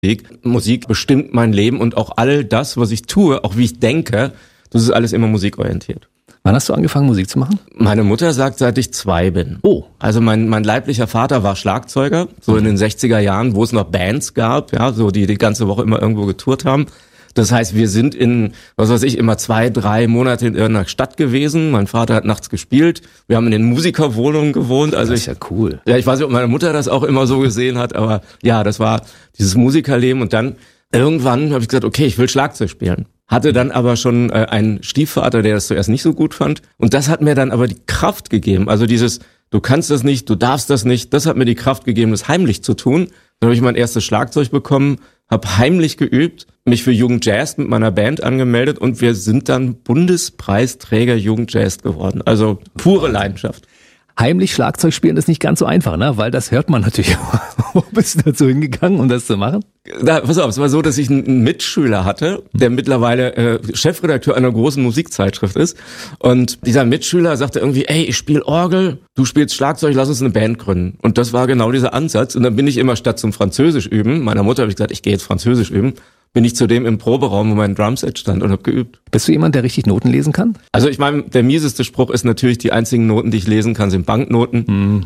Musik bestimmt mein Leben und auch all das, was ich tue, auch wie ich denke, das ist alles immer musikorientiert. Wann hast du angefangen, Musik zu machen? Meine Mutter sagt, seit ich 2 bin. Oh. Also mein leiblicher Vater war Schlagzeuger, so in den 60er Jahren, wo es noch Bands gab, ja, so die ganze Woche immer irgendwo getourt haben. Das heißt, wir sind in, immer 2-3 Monate in irgendeiner Stadt gewesen. Mein Vater hat nachts gespielt. Wir haben in den Musikerwohnungen gewohnt. Also das ist ja cool. Ja, ich weiß nicht, ob meine Mutter das auch immer so gesehen hat, aber ja, das war dieses Musikerleben. Und dann irgendwann habe ich gesagt, okay, ich will Schlagzeug spielen. Hatte dann aber schon einen Stiefvater, der das zuerst nicht so gut fand. Und das hat mir dann aber die Kraft gegeben. Also dieses, du kannst das nicht, du darfst das nicht, das hat mir die Kraft gegeben, das heimlich zu tun. Dann habe ich mein erstes Schlagzeug bekommen, habe heimlich geübt, mich für Jugendjazz mit meiner Band angemeldet und wir sind dann Bundespreisträger Jugendjazz geworden. Also pure Leidenschaft. Heimlich Schlagzeug spielen ist nicht ganz so einfach, ne? Weil das hört man natürlich. Wo bist du dazu hingegangen, um das zu machen? Pass auf, es war so, dass ich einen Mitschüler hatte, der mittlerweile Chefredakteur einer großen Musikzeitschrift ist. Und dieser Mitschüler sagte irgendwie, ey, ich spiele Orgel, du spielst Schlagzeug, lass uns eine Band gründen. Und das war genau dieser Ansatz. Und dann bin ich immer statt zum Französisch üben, meiner Mutter habe ich gesagt, ich gehe jetzt Französisch üben, bin ich zu dem im Proberaum, wo mein Drumset stand und habe geübt. Bist du jemand, der richtig Noten lesen kann? Also ich meine, der mieseste Spruch ist natürlich, die einzigen Noten, die ich lesen kann, sind Banknoten.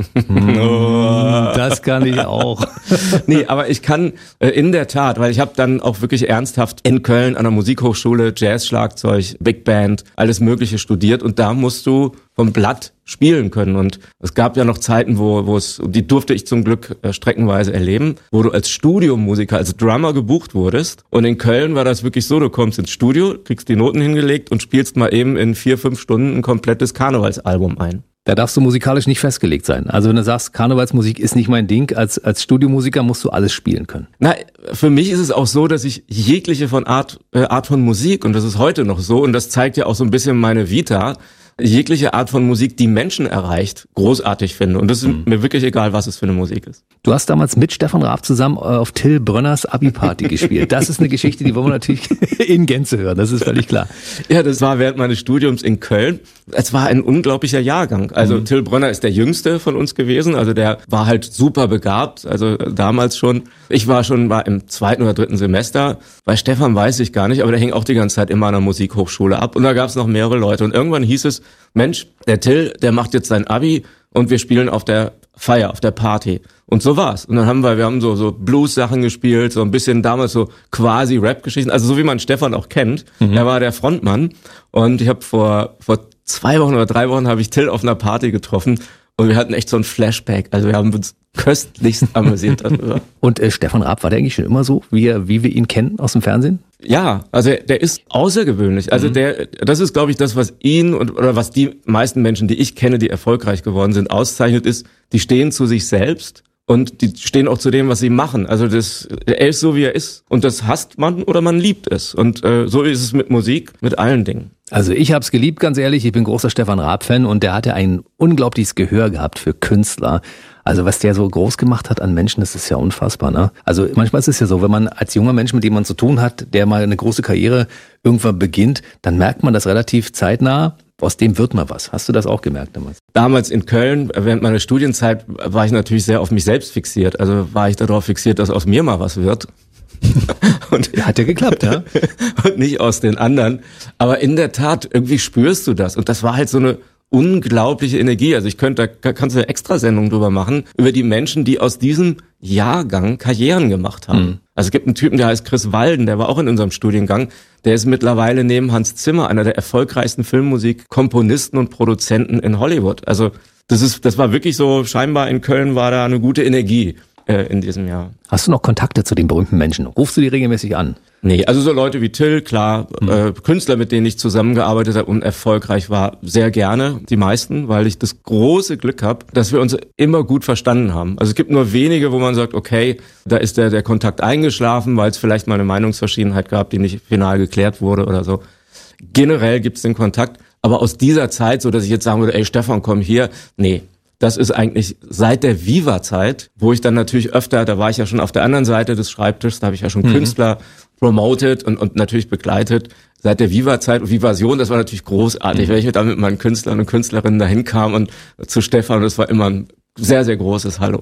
Das kann ich auch. Nee, aber ich kann in der Tat, weil ich habe dann auch wirklich ernsthaft in Köln an der Musikhochschule Jazz, Schlagzeug, Big Band, alles Mögliche studiert und da musst du vom Blatt spielen können. Und es gab ja noch Zeiten, die durfte ich zum Glück streckenweise erleben, wo du als Studiomusiker, als Drummer gebucht wurdest. Und in Köln war das wirklich so, du kommst ins Studio, kriegst die Noten hingelegt und spielst mal eben in 4-5 Stunden ein komplettes Karnevalsalbum ein. Da darfst du musikalisch nicht festgelegt sein. Also wenn du sagst, Karnevalsmusik ist nicht mein Ding, als Studiomusiker musst du alles spielen können. Na, für mich ist es auch so, dass ich jegliche Art von Musik, und das ist heute noch so, und das zeigt ja auch so ein bisschen meine Vita, jegliche Art von Musik, die Menschen erreicht, großartig finde. Und das ist mir wirklich egal, was es für eine Musik ist. Du hast damals mit Stefan Raab zusammen auf Till Brönners Abi-Party gespielt. Das ist eine Geschichte, die wollen wir natürlich in Gänze hören, das ist völlig klar. Ja, das war während meines Studiums in Köln. Es war ein unglaublicher Jahrgang. Also Till Brönner ist der Jüngste von uns gewesen. Also der war halt super begabt, also damals schon. Ich war im 2. oder 3. Semester. Bei Stefan weiß ich gar nicht, aber der hing auch die ganze Zeit immer an der Musikhochschule ab. Und da gab es noch mehrere Leute. Und irgendwann hieß es, Mensch, der Till, der macht jetzt sein Abi und wir spielen auf der Feier, auf der Party. Und so war's. Und dann haben wir so Blues-Sachen gespielt, so ein bisschen damals so quasi Rap-Geschichten, also so wie man Stefan auch kennt. Er war der Frontmann. Und ich habe vor 2 Wochen oder 3 Wochen habe ich Till auf einer Party getroffen und wir hatten echt so ein Flashback. Also wir haben uns köstlichst amüsiert darüber. Und Stefan Raab, war der eigentlich schon immer so, wie wir ihn kennen aus dem Fernsehen? Ja, also der ist außergewöhnlich. Also das ist, glaube ich, das, was ihn oder was die meisten Menschen, die ich kenne, die erfolgreich geworden sind, auszeichnet, ist, die stehen zu sich selbst und die stehen auch zu dem, was sie machen. Also er ist so, wie er ist. Und das hasst man oder man liebt es. Und so ist es mit Musik, mit allen Dingen. Also ich habe es geliebt, ganz ehrlich. Ich bin großer Stefan Raab-Fan und der hatte ein unglaubliches Gehör gehabt für Künstler. Also was der so groß gemacht hat an Menschen, das ist ja unfassbar, ne? Also manchmal ist es ja so, wenn man als junger Mensch, mit dem man zu tun hat, der mal eine große Karriere irgendwann beginnt, dann merkt man das relativ zeitnah. Aus dem wird mal was. Hast du das auch gemerkt damals? Damals in Köln, während meiner Studienzeit, war ich natürlich sehr auf mich selbst fixiert. Also war ich darauf fixiert, dass aus mir mal was wird. Und hat ja geklappt, ja? Und nicht aus den anderen. Aber in der Tat, irgendwie spürst du das. Und das war halt so eine unglaubliche Energie. Also da kannst du eine Extrasendung drüber machen, über die Menschen, die aus diesem Jahrgang Karrieren gemacht haben. Also es gibt einen Typen, der heißt Chris Walden, der war auch in unserem Studiengang. Der ist mittlerweile neben Hans Zimmer einer der erfolgreichsten Filmmusikkomponisten und Produzenten in Hollywood. Also das war wirklich so, scheinbar in Köln war da eine gute Energie in diesem Jahr. Hast du noch Kontakte zu den berühmten Menschen? Rufst du die regelmäßig an? Nee, also so Leute wie Till, klar, Künstler, mit denen ich zusammengearbeitet habe und erfolgreich war, sehr gerne, die meisten, weil ich das große Glück habe, dass wir uns immer gut verstanden haben. Also es gibt nur wenige, wo man sagt, okay, da ist der Kontakt eingeschlafen, weil es vielleicht mal eine Meinungsverschiedenheit gab, die nicht final geklärt wurde oder so. Generell gibt es den Kontakt, aber aus dieser Zeit, so dass ich jetzt sagen würde, ey Stefan, komm hier, nee. Das ist eigentlich seit der Viva-Zeit, wo ich dann natürlich öfter, da war ich ja schon auf der anderen Seite des Schreibtischs, da habe ich ja schon Künstler promoted und natürlich begleitet. Seit der Viva-Zeit und Vivasion, das war natürlich großartig, wenn ich dann mit meinen Künstlern und Künstlerinnen dahin kam und zu Stefan, das war immer ein sehr, sehr großes Hallo.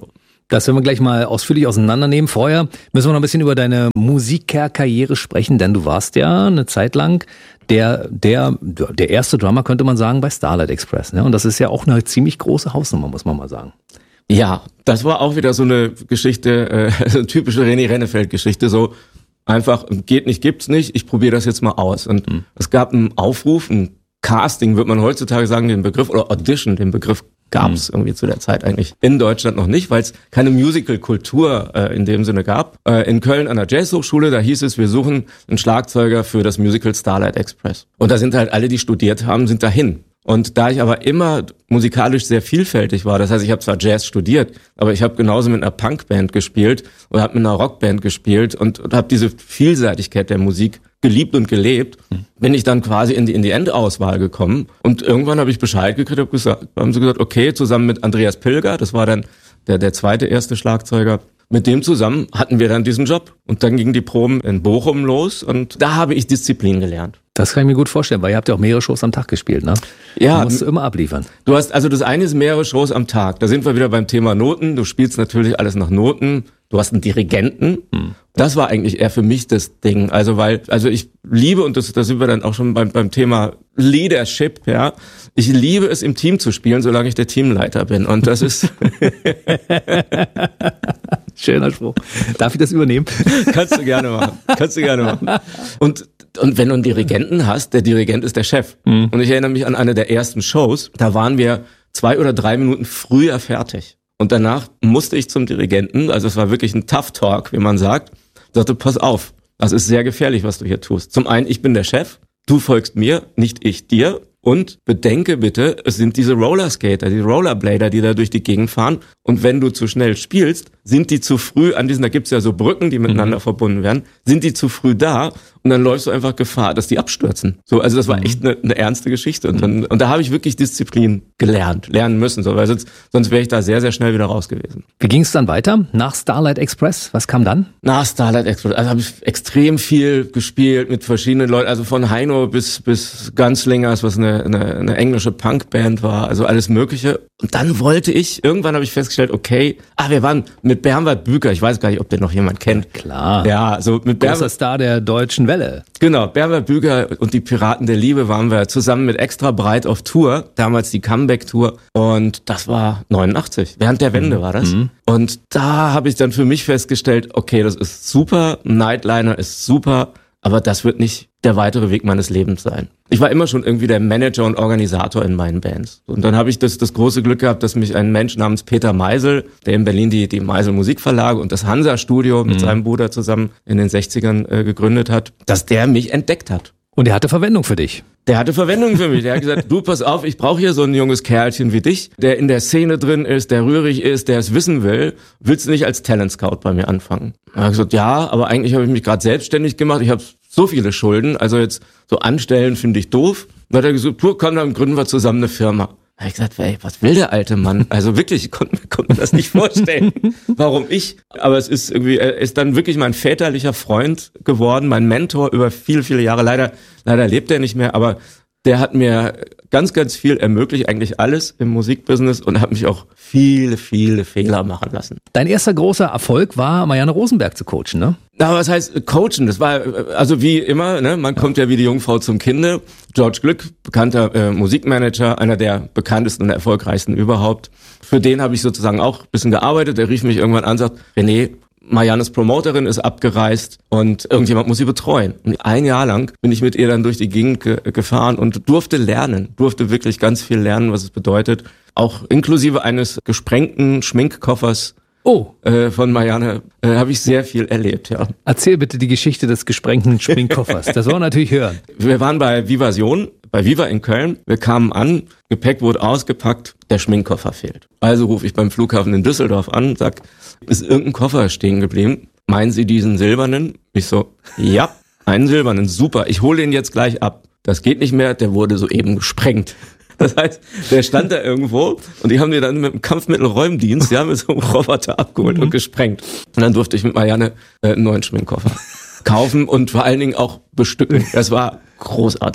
Das werden wir gleich mal ausführlich auseinandernehmen. Vorher müssen wir noch ein bisschen über deine Musikerkarriere sprechen, denn du warst ja eine Zeit lang der erste Drummer, könnte man sagen, bei Starlight Express. Ne? Und das ist ja auch eine ziemlich große Hausnummer, muss man mal sagen. Ja, das war auch wieder so eine Geschichte, so eine typische René Rennefeld-Geschichte, so einfach, geht nicht, gibt's nicht, ich probiere das jetzt mal aus. Und es gab einen Aufruf, ein Casting, würde man heutzutage sagen, den Begriff, oder Audition, den Begriff gab es irgendwie zu der Zeit eigentlich in Deutschland noch nicht, weil es keine Musical-Kultur in dem Sinne gab. In Köln an der Jazzhochschule, da hieß es, wir suchen einen Schlagzeuger für das Musical Starlight Express. Und da sind halt alle, die studiert haben, sind dahin. Und da ich aber immer musikalisch sehr vielfältig war, das heißt, ich habe zwar Jazz studiert, aber ich habe genauso mit einer Punkband gespielt oder habe mit einer Rockband gespielt und habe diese Vielseitigkeit der Musik geliebt und gelebt, bin ich dann quasi in die Endauswahl gekommen. Und irgendwann habe ich Bescheid gekriegt, haben sie gesagt, okay, zusammen mit Andreas Pilger, das war dann der zweite erste Schlagzeuger, mit dem zusammen hatten wir dann diesen Job. Und dann gingen die Proben in Bochum los und da habe ich Disziplin gelernt. Das kann ich mir gut vorstellen, weil ihr habt ja auch mehrere Shows am Tag gespielt, ne? Ja. Du musst immer abliefern. Du hast, also das eine ist mehrere Shows am Tag. Da sind wir wieder beim Thema Noten. Du spielst natürlich alles nach Noten. Du hast einen Dirigenten. Das war eigentlich eher für mich das Ding. Also ich liebe, und das sind wir dann auch schon beim Thema Leadership, ja. Ich liebe es, im Team zu spielen, solange ich der Teamleiter bin. Und das ist schöner Spruch. Darf ich das übernehmen? Kannst du gerne machen. Und wenn du einen Dirigenten hast, der Dirigent ist der Chef. Und ich erinnere mich an eine der ersten Shows, da waren wir 2 oder 3 Minuten früher fertig. Und danach musste ich zum Dirigenten, also es war wirklich ein Tough Talk, wie man sagt, sagte, pass auf, das ist sehr gefährlich, was du hier tust. Zum einen, ich bin der Chef, du folgst mir, nicht ich dir. Und bedenke bitte, es sind diese Rollerskater, die Rollerblader, die da durch die Gegend fahren. Und wenn du zu schnell spielst, sind die zu früh an diesen, da gibt's ja so Brücken, die miteinander verbunden werden, sind die zu früh da und dann läufst du einfach Gefahr, dass die abstürzen. So, also das war echt eine ernste Geschichte. Und da habe ich wirklich Disziplin lernen müssen, so, weil sonst wäre ich da sehr, sehr schnell wieder raus gewesen. Wie ging es dann weiter nach Starlight Express? Was kam dann? Nach Starlight Express, also habe ich extrem viel gespielt mit verschiedenen Leuten, also von Heino bis Gunslingers, was eine englische Punkband war, also alles Mögliche. Und dann irgendwann habe ich festgestellt, okay, wir waren mit Bernhard Büker, ich weiß gar nicht, ob den noch jemand kennt. Ja, klar. Ja, so mit großer Star der Deutschen Welle. Genau, Bernhard Büker und die Piraten der Liebe waren wir zusammen mit Extra Breit auf Tour, damals die Comeback-Tour. Und das war 89, während der Wende war das. Und da habe ich dann für mich festgestellt, okay, das ist super, Nightliner ist super, aber das wird nicht der weitere Weg meines Lebens sein. Ich war immer schon irgendwie der Manager und Organisator in meinen Bands. Und dann habe ich das große Glück gehabt, dass mich ein Mensch namens Peter Meisel, der in Berlin die Meisel Musikverlage und das Hansa-Studio mit seinem Bruder zusammen in den 60ern gegründet hat, dass der mich entdeckt hat. Und er hatte Verwendung für dich. Der hatte Verwendung für mich. Der hat gesagt, du, pass auf, ich brauche hier so ein junges Kerlchen wie dich, der in der Szene drin ist, der rührig ist, der es wissen will. Willst du nicht als Talent Scout bei mir anfangen? Er hat gesagt, ja, aber eigentlich habe ich mich gerade selbstständig gemacht. Ich habe so viele Schulden, also jetzt so anstellen finde ich doof. Dann hat er gesagt, komm, dann gründen wir zusammen eine Firma. Da habe ich gesagt, ey, was will der alte Mann? Also wirklich, ich konnte mir das nicht vorstellen. Warum ich? Aber es ist irgendwie, er ist dann wirklich mein väterlicher Freund geworden, mein Mentor über viele, viele Jahre. Leider lebt er nicht mehr, aber der hat mir ganz, ganz viel ermöglicht, eigentlich alles im Musikbusiness und hat mich auch viele, viele Fehler machen lassen. Dein erster großer Erfolg war, Marianne Rosenberg zu coachen, ne? Na, was heißt coachen? Das war, also wie immer, ne, man kommt ja wie die Jungfrau zum Kinde. George Glück, bekannter Musikmanager, einer der bekanntesten und erfolgreichsten überhaupt. Für den habe ich sozusagen auch ein bisschen gearbeitet. Der rief mich irgendwann an und sagt, René, Mariannes Promoterin ist abgereist und irgendjemand muss sie betreuen. Und 1 Jahr lang bin ich mit ihr dann durch die Gegend gefahren und durfte wirklich ganz viel lernen, was es bedeutet. Auch inklusive eines gesprengten Schminkkoffers von Marianne habe ich sehr viel erlebt, ja. Erzähl bitte die Geschichte des gesprengten Schminkkoffers. Das wollen wir natürlich hören. Wir waren bei Vivasion, bei Viva in Köln. Wir kamen an, Gepäck wurde ausgepackt, der Schminkkoffer fehlt. Also rufe ich beim Flughafen in Düsseldorf an, sag, ist irgendein Koffer stehen geblieben? Meinen Sie diesen silbernen? Ich so, ja, einen silbernen, super, ich hole den jetzt gleich ab. Das geht nicht mehr, der wurde soeben gesprengt. Das heißt, der stand da irgendwo und die haben den dann mit dem Kampfmittelräumdienst, die haben mir so einen Roboter abgeholt und gesprengt. Und dann durfte ich mit Marianne einen neuen Schminkkoffer kaufen und vor allen Dingen auch bestücken. Das war großartig.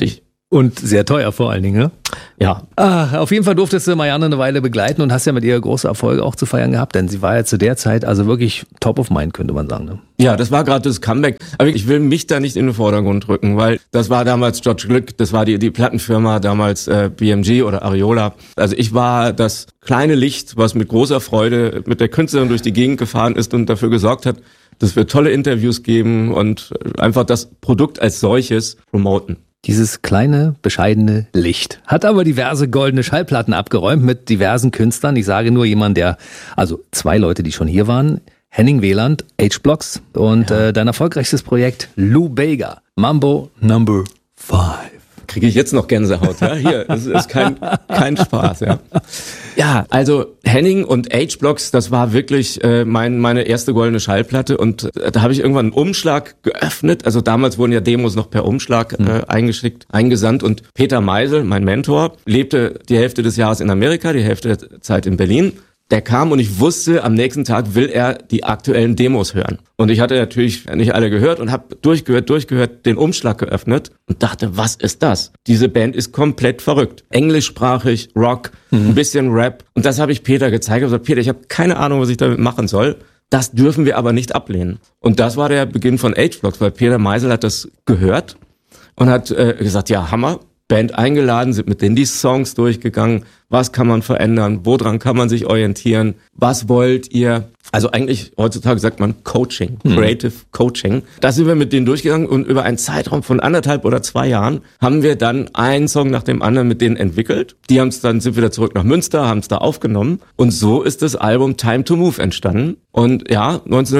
Und sehr teuer vor allen Dingen, ne? Ja. Auf jeden Fall durftest du Marianne eine Weile begleiten und hast ja mit ihr große Erfolge auch zu feiern gehabt, denn sie war ja zu der Zeit also wirklich top of mind, könnte man sagen. Ne? Ja, das war gerade das Comeback. Aber ich will mich da nicht in den Vordergrund rücken, weil das war damals George Glück, das war die Plattenfirma, damals BMG oder Ariola. Also ich war das kleine Licht, was mit großer Freude mit der Künstlerin durch die Gegend gefahren ist und dafür gesorgt hat, dass wir tolle Interviews geben und einfach das Produkt als solches promoten. Dieses kleine, bescheidene Licht hat aber diverse goldene Schallplatten abgeräumt mit diversen Künstlern. Ich sage nur jemand, also 2 Leute, die schon hier waren, Henning Wieland, H-Blocks und dein erfolgreichstes Projekt Lou Bega, Mambo No. 5. Kriege ich jetzt noch Gänsehaut, ja? Hier, das ist kein Spaß, ja. Ja, also Henning und H-Blocks, das war wirklich meine erste goldene Schallplatte und da habe ich irgendwann einen Umschlag geöffnet. Also damals wurden ja Demos noch per Umschlag eingesandt und Peter Meisel, mein Mentor, lebte die Hälfte des Jahres in Amerika, die Hälfte der Zeit in Berlin. Der kam und ich wusste, am nächsten Tag will er die aktuellen Demos hören. Und ich hatte natürlich nicht alle gehört und habe durchgehört, den Umschlag geöffnet und dachte, was ist das? Diese Band ist komplett verrückt. Englischsprachig, Rock, ein bisschen Rap. Und das habe ich Peter gezeigt und gesagt, Peter, ich habe keine Ahnung, was ich damit machen soll. Das dürfen wir aber nicht ablehnen. Und das war der Beginn von H-Blocks, weil Peter Meisel hat das gehört und hat gesagt, ja, Hammer. Band eingeladen, sind mit denen die Songs durchgegangen. Was kann man verändern? Woran kann man sich orientieren? Was wollt ihr? Also eigentlich heutzutage sagt man Coaching, Creative Coaching. Da sind wir mit denen durchgegangen und über einen Zeitraum von 1,5 oder 2 Jahren haben wir dann einen Song nach dem anderen mit denen entwickelt. Sind wieder zurück nach Münster, haben es da aufgenommen und so ist das Album Time to Move entstanden. Und ja,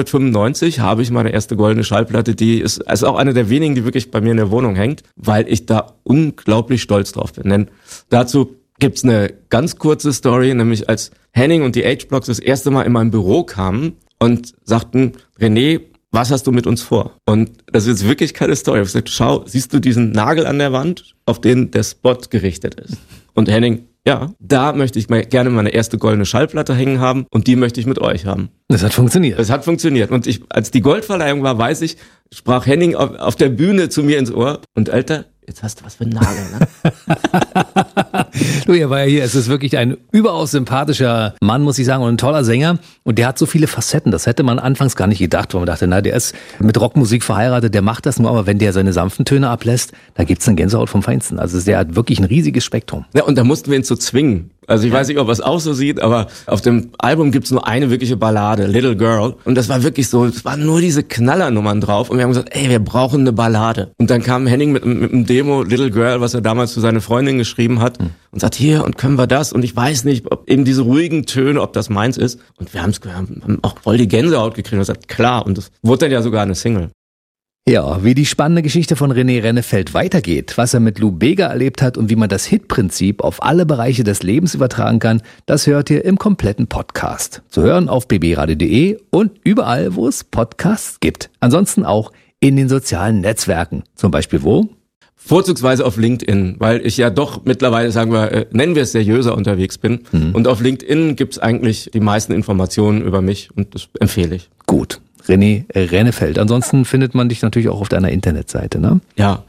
1995 habe ich meine erste goldene Schallplatte, die ist also auch eine der wenigen, die wirklich bei mir in der Wohnung hängt, weil ich da unglaublich stolz drauf bin. Denn dazu gibt's eine ganz kurze Story, nämlich als Henning und die H-Blocks das erste Mal in mein Büro kamen und sagten, René, was hast du mit uns vor? Und das ist jetzt wirklich keine Story. Ich habe gesagt, schau, siehst du diesen Nagel an der Wand, auf den der Spot gerichtet ist? Und Henning, ja, da möchte ich gerne meine erste goldene Schallplatte hängen haben und die möchte ich mit euch haben. Das hat funktioniert. Das hat funktioniert. Und als die Goldverleihung war, sprach Henning auf der Bühne zu mir ins Ohr und Alter, jetzt hast du was für einen Nagel, ne? Du, er war ja hier, es ist wirklich ein überaus sympathischer Mann, muss ich sagen, und ein toller Sänger. Und der hat so viele Facetten, das hätte man anfangs gar nicht gedacht, weil man dachte, der ist mit Rockmusik verheiratet, der macht das nur, aber wenn der seine sanften Töne ablässt, da gibt's eine Gänsehaut vom Feinsten. Also der hat wirklich ein riesiges Spektrum. Ja, und da mussten wir ihn so zwingen. Also ich weiß nicht, ob er es auch so sieht, aber auf dem Album gibt's nur eine wirkliche Ballade, Little Girl. Und das war wirklich so, es waren nur diese Knallernummern drauf. Und wir haben gesagt, ey, wir brauchen eine Ballade. Und dann kam Henning mit einem Demo, Little Girl, was er damals für seine Freundin geschrieben hat. Und sagt, hier, und können wir das? Und ich weiß nicht, ob eben diese ruhigen Töne, ob das meins ist. Und wir haben auch voll die Gänsehaut gekriegt. Und gesagt, klar. Und das wurde dann ja sogar eine Single. Ja, wie die spannende Geschichte von René Rennefeld weitergeht, was er mit Lou Bega erlebt hat und wie man das Hit-Prinzip auf alle Bereiche des Lebens übertragen kann, das hört ihr im kompletten Podcast. Zu hören auf bbradio.de und überall, wo es Podcasts gibt. Ansonsten auch in den sozialen Netzwerken. Zum Beispiel wo? Vorzugsweise auf LinkedIn, weil ich ja doch mittlerweile, sagen wir, nennen wir es seriöser unterwegs bin. Und auf LinkedIn gibt's eigentlich die meisten Informationen über mich und das empfehle ich. Gut. René Rennefeld. Ansonsten findet man dich natürlich auch auf deiner Internetseite, ne? Ja,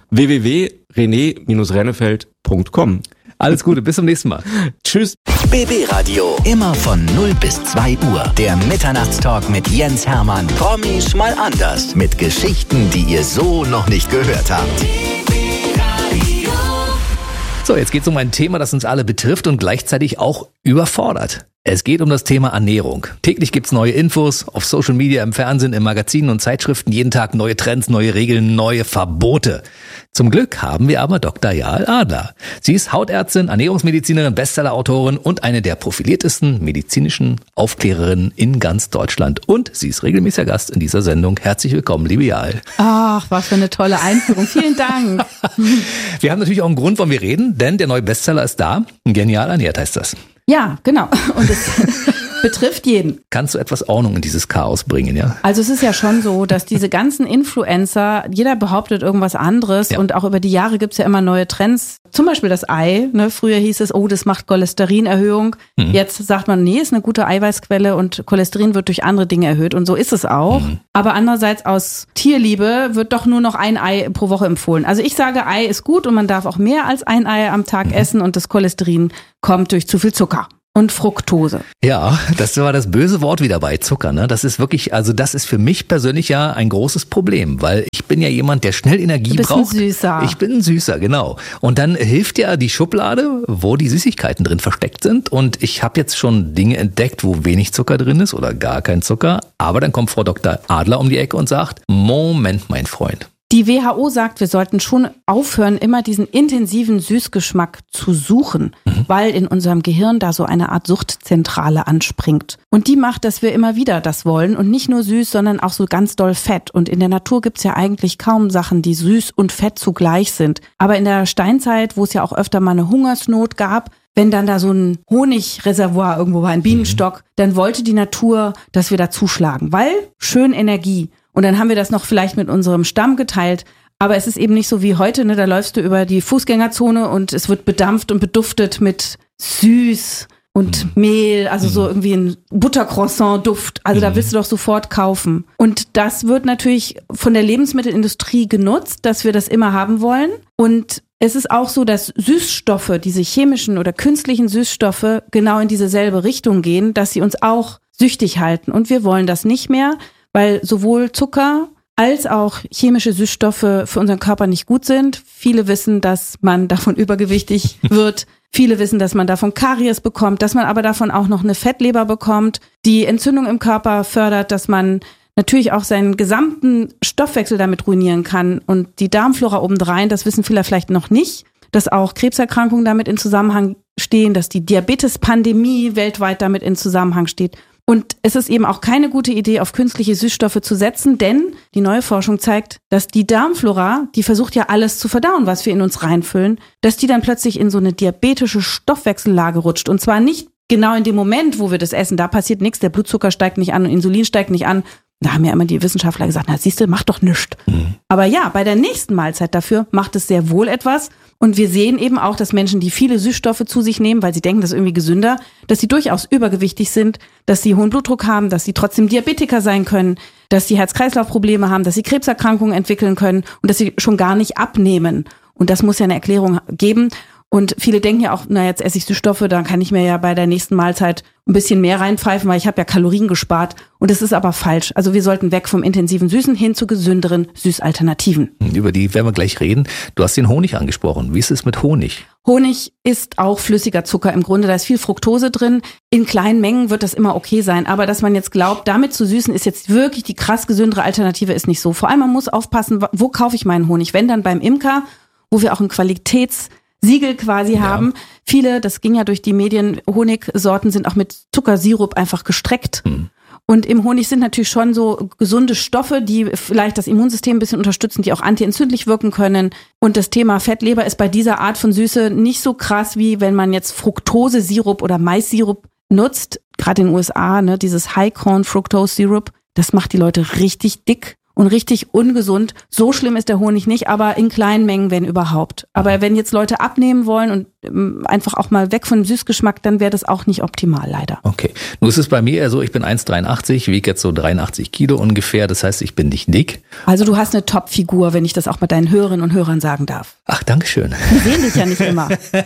www.rené-rennefeld.com. Alles Gute, bis zum nächsten Mal. Tschüss. BB Radio, immer von 0 bis 2 Uhr. Der Mitternachtstalk mit Jens Hermann. Promis mal anders. Mit Geschichten, die ihr so noch nicht gehört habt. So, jetzt geht es um ein Thema, das uns alle betrifft und gleichzeitig auch überfordert. Es geht um das Thema Ernährung. Täglich gibt's neue Infos auf Social Media, im Fernsehen, in Magazinen und Zeitschriften. Jeden Tag neue Trends, neue Regeln, neue Verbote. Zum Glück haben wir aber Dr. Jael Adler. Sie ist Hautärztin, Ernährungsmedizinerin, Bestsellerautorin und eine der profiliertesten medizinischen Aufklärerinnen in ganz Deutschland. Und sie ist regelmäßiger Gast in dieser Sendung. Herzlich willkommen, liebe Jael. Ach, was für eine tolle Einführung. Vielen Dank. Wir haben natürlich auch einen Grund, warum wir reden, denn der neue Bestseller ist da. Genial ernährt heißt das. Ja, genau. Und betrifft jeden. Kannst du etwas Ordnung in dieses Chaos bringen, ja? Also es ist ja schon so, dass diese ganzen Influencer, jeder behauptet irgendwas anderes und auch über die Jahre gibt's ja immer neue Trends. Zum Beispiel das Ei. Ne? Früher hieß es, das macht Cholesterinerhöhung. Jetzt sagt man, nee, ist eine gute Eiweißquelle und Cholesterin wird durch andere Dinge erhöht und so ist es auch. Aber andererseits aus Tierliebe wird doch nur noch ein Ei pro Woche empfohlen. Also ich sage, Ei ist gut und man darf auch mehr als ein Ei am Tag essen und das Cholesterin kommt durch zu viel Zucker. Und Fructose. Ja, das war das böse Wort wieder bei Zucker, ne? Das ist wirklich, also das ist für mich persönlich ja ein großes Problem, weil ich bin ja jemand, der schnell Energie braucht. Du bist ein Süßer. Ich bin ein Süßer, genau. Und dann hilft ja die Schublade, wo die Süßigkeiten drin versteckt sind. Und ich habe jetzt schon Dinge entdeckt, wo wenig Zucker drin ist oder gar kein Zucker. Aber dann kommt Frau Dr. Adler um die Ecke und sagt, Moment, mein Freund. Die WHO sagt, wir sollten schon aufhören, immer diesen intensiven Süßgeschmack zu suchen, weil in unserem Gehirn da so eine Art Suchtzentrale anspringt. Und die macht, dass wir immer wieder das wollen und nicht nur süß, sondern auch so ganz doll Fett. Und in der Natur gibt's ja eigentlich kaum Sachen, die süß und fett zugleich sind. Aber in der Steinzeit, wo es ja auch öfter mal eine Hungersnot gab, wenn dann da so ein Honigreservoir irgendwo war, ein Bienenstock, dann wollte die Natur, dass wir da zuschlagen, weil schön Energie. Und dann haben wir das noch vielleicht mit unserem Stamm geteilt. Aber es ist eben nicht so wie heute, ne? Da läufst du über die Fußgängerzone und es wird bedampft und beduftet mit süß und Mehl, also so irgendwie ein Buttercroissant-Duft. Also da willst du doch sofort kaufen. Und das wird natürlich von der Lebensmittelindustrie genutzt, dass wir das immer haben wollen. Und es ist auch so, dass Süßstoffe, diese chemischen oder künstlichen Süßstoffe, genau in diese selbe Richtung gehen, dass sie uns auch süchtig halten. Und wir wollen das nicht mehr, weil sowohl Zucker als auch chemische Süßstoffe für unseren Körper nicht gut sind. Viele wissen, dass man davon übergewichtig wird. Viele wissen, dass man davon Karies bekommt, dass man aber davon auch noch eine Fettleber bekommt, die Entzündung im Körper fördert, dass man natürlich auch seinen gesamten Stoffwechsel damit ruinieren kann. Und die Darmflora obendrein, das wissen viele vielleicht noch nicht, dass auch Krebserkrankungen damit in Zusammenhang stehen, dass die Diabetes-Pandemie weltweit damit in Zusammenhang steht. Und es ist eben auch keine gute Idee, auf künstliche Süßstoffe zu setzen, denn die neue Forschung zeigt, dass die Darmflora, die versucht ja alles zu verdauen, was wir in uns reinfüllen, dass die dann plötzlich in so eine diabetische Stoffwechsellage rutscht. Und zwar nicht genau in dem Moment, wo wir das essen, da passiert nichts, der Blutzucker steigt nicht an und Insulin steigt nicht an. Da haben ja immer die Wissenschaftler gesagt, na siehst du, mach doch nichts. Aber ja, bei der nächsten Mahlzeit dafür macht es sehr wohl etwas. Und wir sehen eben auch, dass Menschen, die viele Süßstoffe zu sich nehmen, weil sie denken, das ist irgendwie gesünder, dass sie durchaus übergewichtig sind, dass sie hohen Blutdruck haben, dass sie trotzdem Diabetiker sein können, dass sie Herz-Kreislauf-Probleme haben, dass sie Krebserkrankungen entwickeln können und dass sie schon gar nicht abnehmen. Und das muss ja eine Erklärung geben. Und viele denken ja auch, na jetzt esse ich Süßstoffe, dann kann ich mir ja bei der nächsten Mahlzeit ein bisschen mehr reinpfeifen, weil ich habe ja Kalorien gespart. Und das ist aber falsch. Also wir sollten weg vom intensiven Süßen hin zu gesünderen Süßalternativen. Über die werden wir gleich reden. Du hast den Honig angesprochen. Wie ist es mit Honig? Honig ist auch flüssiger Zucker im Grunde. Da ist viel Fructose drin. In kleinen Mengen wird das immer okay sein. Aber dass man jetzt glaubt, damit zu süßen, ist jetzt wirklich die krass gesündere Alternative, ist nicht so. Vor allem, man muss aufpassen, wo kaufe ich meinen Honig? Wenn dann beim Imker, wo wir auch ein Qualitätssiegel quasi haben. Viele, das ging ja durch die Medien, Honigsorten sind auch mit Zuckersirup einfach gestreckt. Und im Honig sind natürlich schon so gesunde Stoffe, die vielleicht das Immunsystem ein bisschen unterstützen, die auch antientzündlich wirken können. Und das Thema Fettleber ist bei dieser Art von Süße nicht so krass, wie wenn man jetzt Fructose-Sirup oder Mais-Sirup nutzt. Gerade in den USA, ne, dieses High-Corn-Fructose-Sirup, das macht die Leute richtig dick und richtig ungesund. So schlimm ist der Honig nicht, aber in kleinen Mengen, wenn überhaupt. Aber wenn jetzt Leute abnehmen wollen und einfach auch mal weg von dem Süßgeschmack, dann wäre das auch nicht optimal, leider. Okay. Nun ist es bei mir eher so, ich bin 1,83, wiege jetzt so 83 Kilo ungefähr. Das heißt, ich bin nicht dick. Also du hast eine Top-Figur, wenn ich das auch mit deinen Hörerinnen und Hörern sagen darf. Ach, dankeschön. Wir sehen dich ja nicht immer.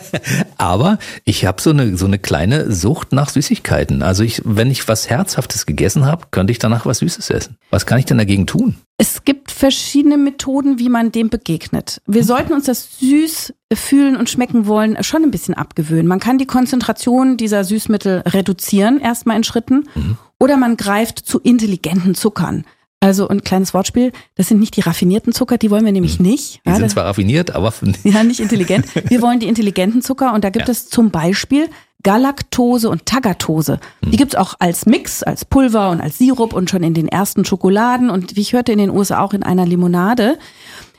Aber ich habe so eine kleine Sucht nach Süßigkeiten. Also wenn ich was Herzhaftes gegessen habe, könnte ich danach was Süßes essen. Was kann ich denn dagegen tun? Es gibt verschiedene Methoden, wie man dem begegnet. Wir sollten uns das süß fühlen und schmecken wollen schon ein bisschen abgewöhnen. Man kann die Konzentration dieser Süßmittel reduzieren, erstmal in Schritten. Oder man greift zu intelligenten Zuckern. Also ein kleines Wortspiel, das sind nicht die raffinierten Zucker, die wollen wir nämlich nicht. Die sind zwar raffiniert, aber nicht intelligent. Wir wollen die intelligenten Zucker und da gibt es zum Beispiel Galaktose und Tagatose. Die gibt's auch als Mix, als Pulver und als Sirup und schon in den ersten Schokoladen und wie ich hörte in den USA auch in einer Limonade.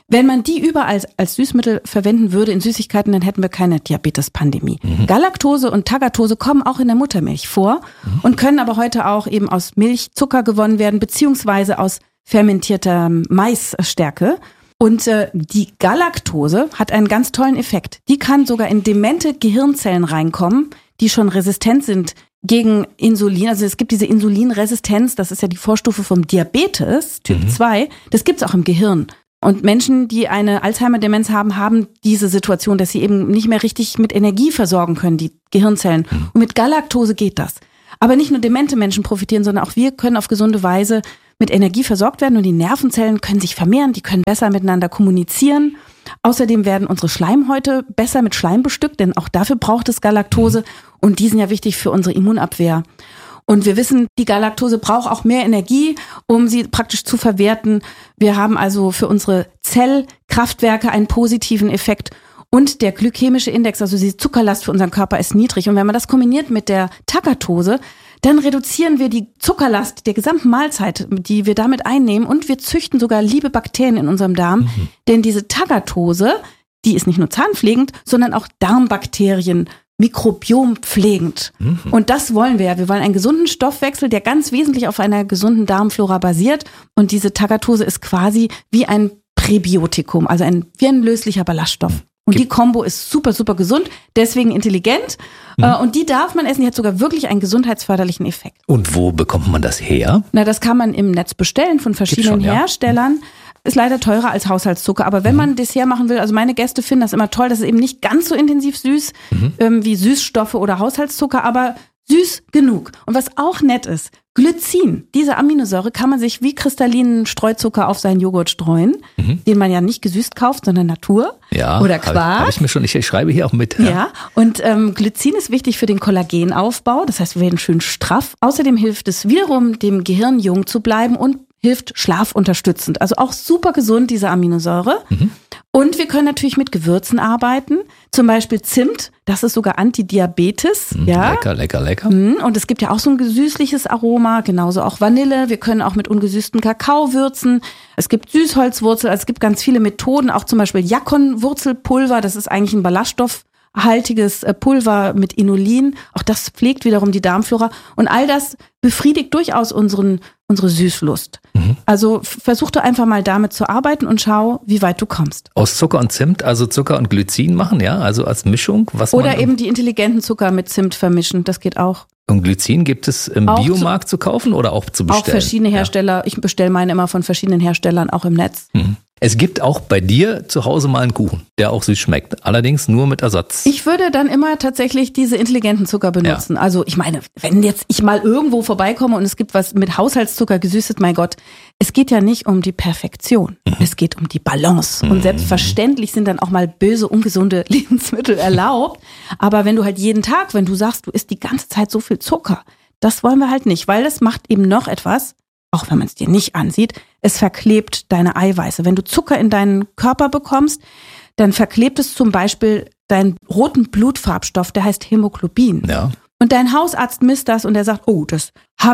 Wenn man die überall als Süßmittel verwenden würde in Süßigkeiten, dann hätten wir keine Diabetes-Pandemie. Galaktose und Tagatose kommen auch in der Muttermilch vor und können aber heute auch eben aus Milchzucker gewonnen werden, beziehungsweise aus fermentierter Maisstärke. Und die Galaktose hat einen ganz tollen Effekt. Die kann sogar in demente Gehirnzellen reinkommen, die schon resistent sind gegen Insulin. Also es gibt diese Insulinresistenz, das ist ja die Vorstufe vom Diabetes, Typ 2. Das gibt's auch im Gehirn. Und Menschen, die eine Alzheimer-Demenz haben, haben diese Situation, dass sie eben nicht mehr richtig mit Energie versorgen können, die Gehirnzellen. Und mit Galaktose geht das. Aber nicht nur demente Menschen profitieren, sondern auch wir können auf gesunde Weise mit Energie versorgt werden und die Nervenzellen können sich vermehren, die können besser miteinander kommunizieren. Außerdem werden unsere Schleimhäute besser mit Schleim bestückt, denn auch dafür braucht es Galaktose und die sind ja wichtig für unsere Immunabwehr. Und wir wissen, die Galaktose braucht auch mehr Energie, um sie praktisch zu verwerten. Wir haben also für unsere Zellkraftwerke einen positiven Effekt. Und der glykämische Index, also die Zuckerlast für unseren Körper, ist niedrig. Und wenn man das kombiniert mit der Tagatose, dann reduzieren wir die Zuckerlast der gesamten Mahlzeit, die wir damit einnehmen. Und wir züchten sogar liebe Bakterien in unserem Darm. Denn diese Tagatose, die ist nicht nur zahnpflegend, sondern auch Darmbakterien mikrobiompflegend. Und das wollen wir ja. Wir wollen einen gesunden Stoffwechsel, der ganz wesentlich auf einer gesunden Darmflora basiert. Und diese Tagatose ist quasi wie ein Präbiotikum, also wie ein löslicher Ballaststoff. Und die Kombo ist super, super gesund, deswegen intelligent. Und die darf man essen, die hat sogar wirklich einen gesundheitsförderlichen Effekt. Und wo bekommt man das her? Na, das kann man im Netz bestellen von verschiedenen Herstellern. Ist leider teurer als Haushaltszucker. Aber wenn man ein Dessert machen will, also meine Gäste finden das immer toll, das ist eben nicht ganz so intensiv süß wie Süßstoffe oder Haushaltszucker, aber süß genug. Und was auch nett ist, Glycin, diese Aminosäure kann man sich wie kristallinen Streuzucker auf seinen Joghurt streuen, den man ja nicht gesüßt kauft, sondern Natur oder Quark. Hab ich mir schon, ich schreibe hier auch mit. Ja, und Glycin ist wichtig für den Kollagenaufbau, das heißt, wir werden schön straff. Außerdem hilft es wiederum, dem Gehirn jung zu bleiben und hilft schlafunterstützend. Also auch super gesund, diese Aminosäure. Und wir können natürlich mit Gewürzen arbeiten. Zum Beispiel Zimt, das ist sogar Antidiabetes. Lecker, lecker, lecker. Und es gibt ja auch so ein süßliches Aroma, genauso auch Vanille. Wir können auch mit ungesüßten Kakao würzen. Es gibt Süßholzwurzel, also es gibt ganz viele Methoden, auch zum Beispiel Jakonwurzelpulver, das ist eigentlich ein ballaststoffhaltiges Pulver mit Inulin. Auch das pflegt wiederum die Darmflora. Und all das befriedigt durchaus unsere Süßlust. Also versuch doch einfach mal damit zu arbeiten und schau, wie weit du kommst. Aus Zucker und Zimt, also Zucker und Glycin machen, ja? Also als Mischung? Oder eben die intelligenten Zucker mit Zimt vermischen, das geht auch. Und Glycin gibt es im auch Biomarkt zu kaufen oder auch zu bestellen? Auch verschiedene Hersteller. Ich bestelle meine immer von verschiedenen Herstellern, auch im Netz. Es gibt auch bei dir zu Hause mal einen Kuchen, der auch süß schmeckt. Allerdings nur mit Ersatz. Ich würde dann immer tatsächlich diese intelligenten Zucker benutzen. Ja. Also ich meine, wenn jetzt ich mal irgendwo vorbeikomme und es gibt was mit Haushaltszucker gesüßet, mein Gott, es geht ja nicht um die Perfektion. Es geht um die Balance. Und selbstverständlich sind dann auch mal böse, ungesunde Lebensmittel erlaubt. Aber wenn du halt jeden Tag, wenn du sagst, du isst die ganze Zeit so viel Zucker, das wollen wir halt nicht, weil das macht eben noch etwas, auch wenn man es dir nicht ansieht, es verklebt deine Eiweiße. Wenn du Zucker in deinen Körper bekommst, dann verklebt es zum Beispiel deinen roten Blutfarbstoff, der heißt Hämoglobin. Ja. Und dein Hausarzt misst das und der sagt, oh, das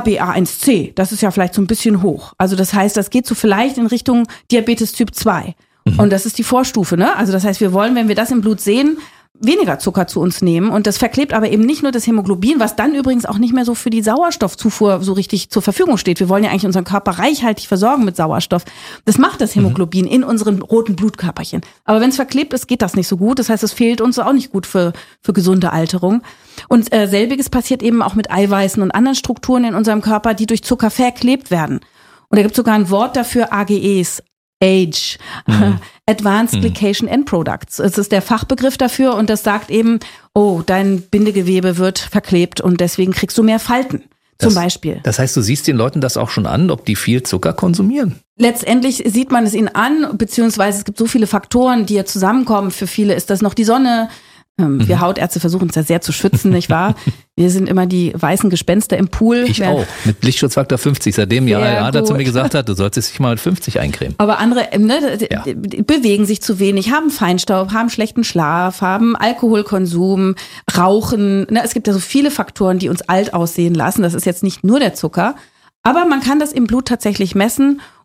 HbA1c, das ist ja vielleicht so ein bisschen hoch. Also das heißt, das geht so vielleicht in Richtung Diabetes Typ 2. Und das ist die Vorstufe, ne? Also das heißt, wir wollen, wenn wir das im Blut sehen, weniger Zucker zu uns nehmen und das verklebt aber eben nicht nur das Hämoglobin, was dann übrigens auch nicht mehr so für die Sauerstoffzufuhr so richtig zur Verfügung steht. Wir wollen ja eigentlich unseren Körper reichhaltig versorgen mit Sauerstoff. Das macht das Hämoglobin in unseren roten Blutkörperchen. Aber wenn es verklebt ist, geht das nicht so gut. Das heißt, es fehlt uns auch nicht gut für gesunde Alterung. Und selbiges passiert eben auch mit Eiweißen und anderen Strukturen in unserem Körper, die durch Zucker verklebt werden. Und da gibt es sogar ein Wort dafür, AGEs. Advanced Glycation End Products. Es ist der Fachbegriff dafür und das sagt eben, oh, dein Bindegewebe wird verklebt und deswegen kriegst du mehr Falten, zum Beispiel. Das heißt, du siehst den Leuten das auch schon an, ob die viel Zucker konsumieren? Letztendlich sieht man es ihnen an, beziehungsweise es gibt so viele Faktoren, die ja zusammenkommen. Für viele ist das noch die Sonne. Wir Hautärzte versuchen uns ja sehr zu schützen, nicht wahr? Wir sind immer die weißen Gespenster im Pool. Ich auch, mit Lichtschutzfaktor 50, seitdem er zu mir gesagt hat, du solltest dich mal mit 50 eincremen. Aber andere bewegen sich zu wenig, haben Feinstaub, haben schlechten Schlaf, haben Alkoholkonsum, Rauchen. Es gibt ja so viele Faktoren, die uns alt aussehen lassen. Das ist jetzt nicht nur der Zucker, aber man kann das im Blut tatsächlich messen.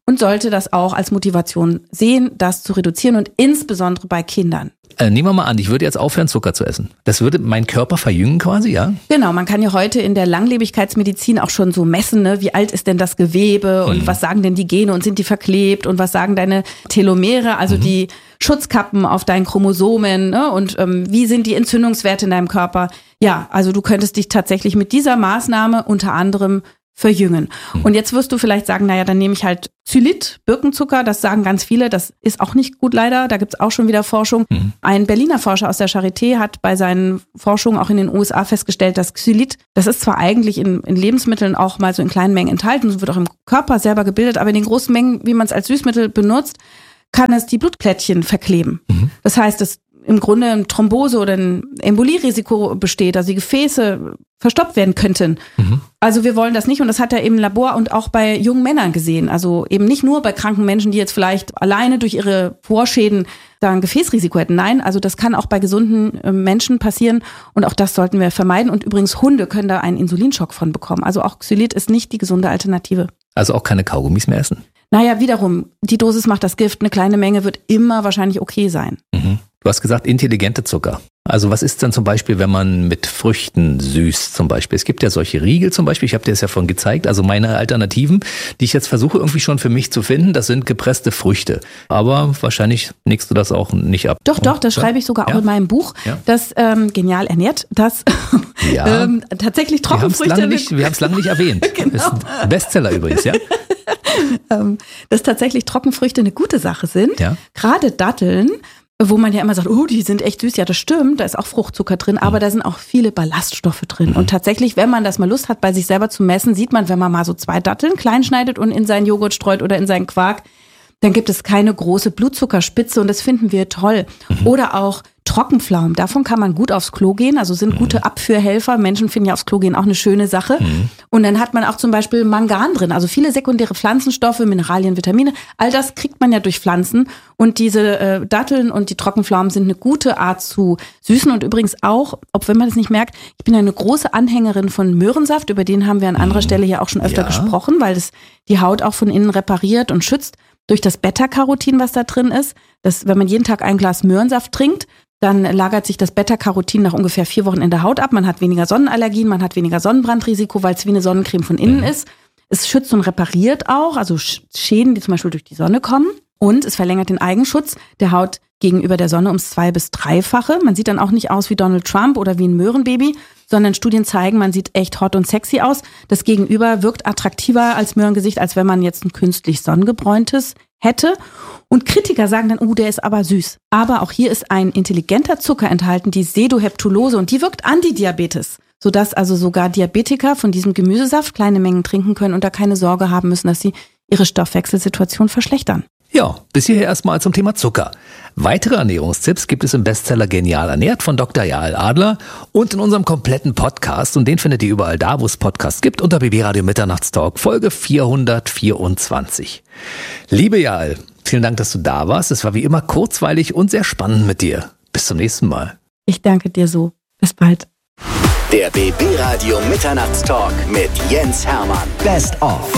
und sollte das auch als Motivation sehen, das zu reduzieren und insbesondere bei Kindern. Nehmen wir mal an, ich würde jetzt aufhören, Zucker zu essen. Das würde meinen Körper verjüngen quasi, ja? Genau, man kann ja heute in der Langlebigkeitsmedizin auch schon so messen, ne? Wie alt ist denn das Gewebe und was sagen denn die Gene und sind die verklebt und was sagen deine Telomere, also die Schutzkappen auf deinen Chromosomen, ne? Und wie sind die Entzündungswerte in deinem Körper? Ja, also du könntest dich tatsächlich mit dieser Maßnahme unter anderem verjüngen. Und jetzt wirst du vielleicht sagen, naja, dann nehme ich halt Xylit, Birkenzucker, das sagen ganz viele, das ist auch nicht gut leider, da gibt's auch schon wieder Forschung. Ein Berliner Forscher aus der Charité hat bei seinen Forschungen auch in den USA festgestellt, dass Xylit, das ist zwar eigentlich in Lebensmitteln auch mal so in kleinen Mengen enthalten, wird auch im Körper selber gebildet, aber in den großen Mengen, wie man es als Süßmittel benutzt, kann es die Blutplättchen verkleben. Das heißt, dass im Grunde ein Thrombose oder ein Embolierisiko besteht, also die Gefäße verstopft werden könnten. Also wir wollen das nicht und das hat er im Labor und auch bei jungen Männern gesehen. Also eben nicht nur bei kranken Menschen, die jetzt vielleicht alleine durch ihre Vorschäden da ein Gefäßrisiko hätten. Nein, also das kann auch bei gesunden Menschen passieren und auch das sollten wir vermeiden. Und übrigens Hunde können da einen Insulinschock von bekommen. Also auch Xylit ist nicht die gesunde Alternative. Also auch keine Kaugummis mehr essen? Naja, wiederum, die Dosis macht das Gift. Eine kleine Menge wird immer wahrscheinlich okay sein. Du hast gesagt, intelligente Zucker. Also was ist denn zum Beispiel, wenn man mit Früchten süßt zum Beispiel? Es gibt ja solche Riegel zum Beispiel, ich habe dir das ja vorhin gezeigt. Also meine Alternativen, die ich jetzt versuche irgendwie schon für mich zu finden, das sind gepresste Früchte. Aber wahrscheinlich nickst du das auch nicht ab. Doch, das schreibe ich sogar auch in meinem Buch, das Genial ernährt, das tatsächlich Trockenfrüchte... Wir haben es lange nicht erwähnt. Genau. Das ist ein Bestseller übrigens, ja? Dass tatsächlich Trockenfrüchte eine gute Sache sind. Ja. Gerade Datteln, wo man ja immer sagt, oh, die sind echt süß. Ja, das stimmt, da ist auch Fruchtzucker drin, aber da sind auch viele Ballaststoffe drin. Und tatsächlich, wenn man das mal Lust hat, bei sich selber zu messen, sieht man, wenn man mal so 2 Datteln klein schneidet und in seinen Joghurt streut oder in seinen Quark, dann gibt es keine große Blutzuckerspitze und das finden wir toll. Oder auch Trockenpflaumen, davon kann man gut aufs Klo gehen, also sind gute Abführhelfer. Menschen finden ja aufs Klo gehen auch eine schöne Sache. Und dann hat man auch zum Beispiel Mangan drin, also viele sekundäre Pflanzenstoffe, Mineralien, Vitamine, all das kriegt man ja durch Pflanzen. Und diese Datteln und die Trockenpflaumen sind eine gute Art zu süßen und übrigens auch, ob wenn man das nicht merkt, ich bin eine große Anhängerin von Möhrensaft, über den haben wir an anderer Stelle ja auch schon öfter gesprochen, weil das die Haut auch von innen repariert und schützt durch das Beta-Carotin, was da drin ist. Das, wenn man jeden Tag ein Glas Möhrensaft trinkt, dann lagert sich das Beta-Carotin nach ungefähr 4 Wochen in der Haut ab. Man hat weniger Sonnenallergien, man hat weniger Sonnenbrandrisiko, weil es wie eine Sonnencreme von innen ist. Es schützt und repariert auch, also Schäden, die zum Beispiel durch die Sonne kommen. Und es verlängert den Eigenschutz der Haut gegenüber der Sonne ums 2- bis 3-fache. Man sieht dann auch nicht aus wie Donald Trump oder wie ein Möhrenbaby, sondern Studien zeigen, man sieht echt hot und sexy aus. Das Gegenüber wirkt attraktiver als Möhrengesicht, als wenn man jetzt ein künstlich sonnengebräuntes hätte. Und Kritiker sagen dann, der ist aber süß. Aber auch hier ist ein intelligenter Zucker enthalten, die Sedoheptulose, und die wirkt Antidiabetes, sodass also sogar Diabetiker von diesem Gemüsesaft kleine Mengen trinken können und da keine Sorge haben müssen, dass sie ihre Stoffwechselsituation verschlechtern. Ja, bis hierher erstmal zum Thema Zucker. Weitere Ernährungstipps gibt es im Bestseller Genial ernährt von Dr. Jael Adler und in unserem kompletten Podcast. Und den findet ihr überall da, wo es Podcasts gibt, unter BB Radio Mitternachtstalk, Folge 424. Liebe Jael, vielen Dank, dass du da warst. Es war wie immer kurzweilig und sehr spannend mit dir. Bis zum nächsten Mal. Ich danke dir so. Bis bald. Der BB Radio Mitternachtstalk mit Jens Hermann. Best of.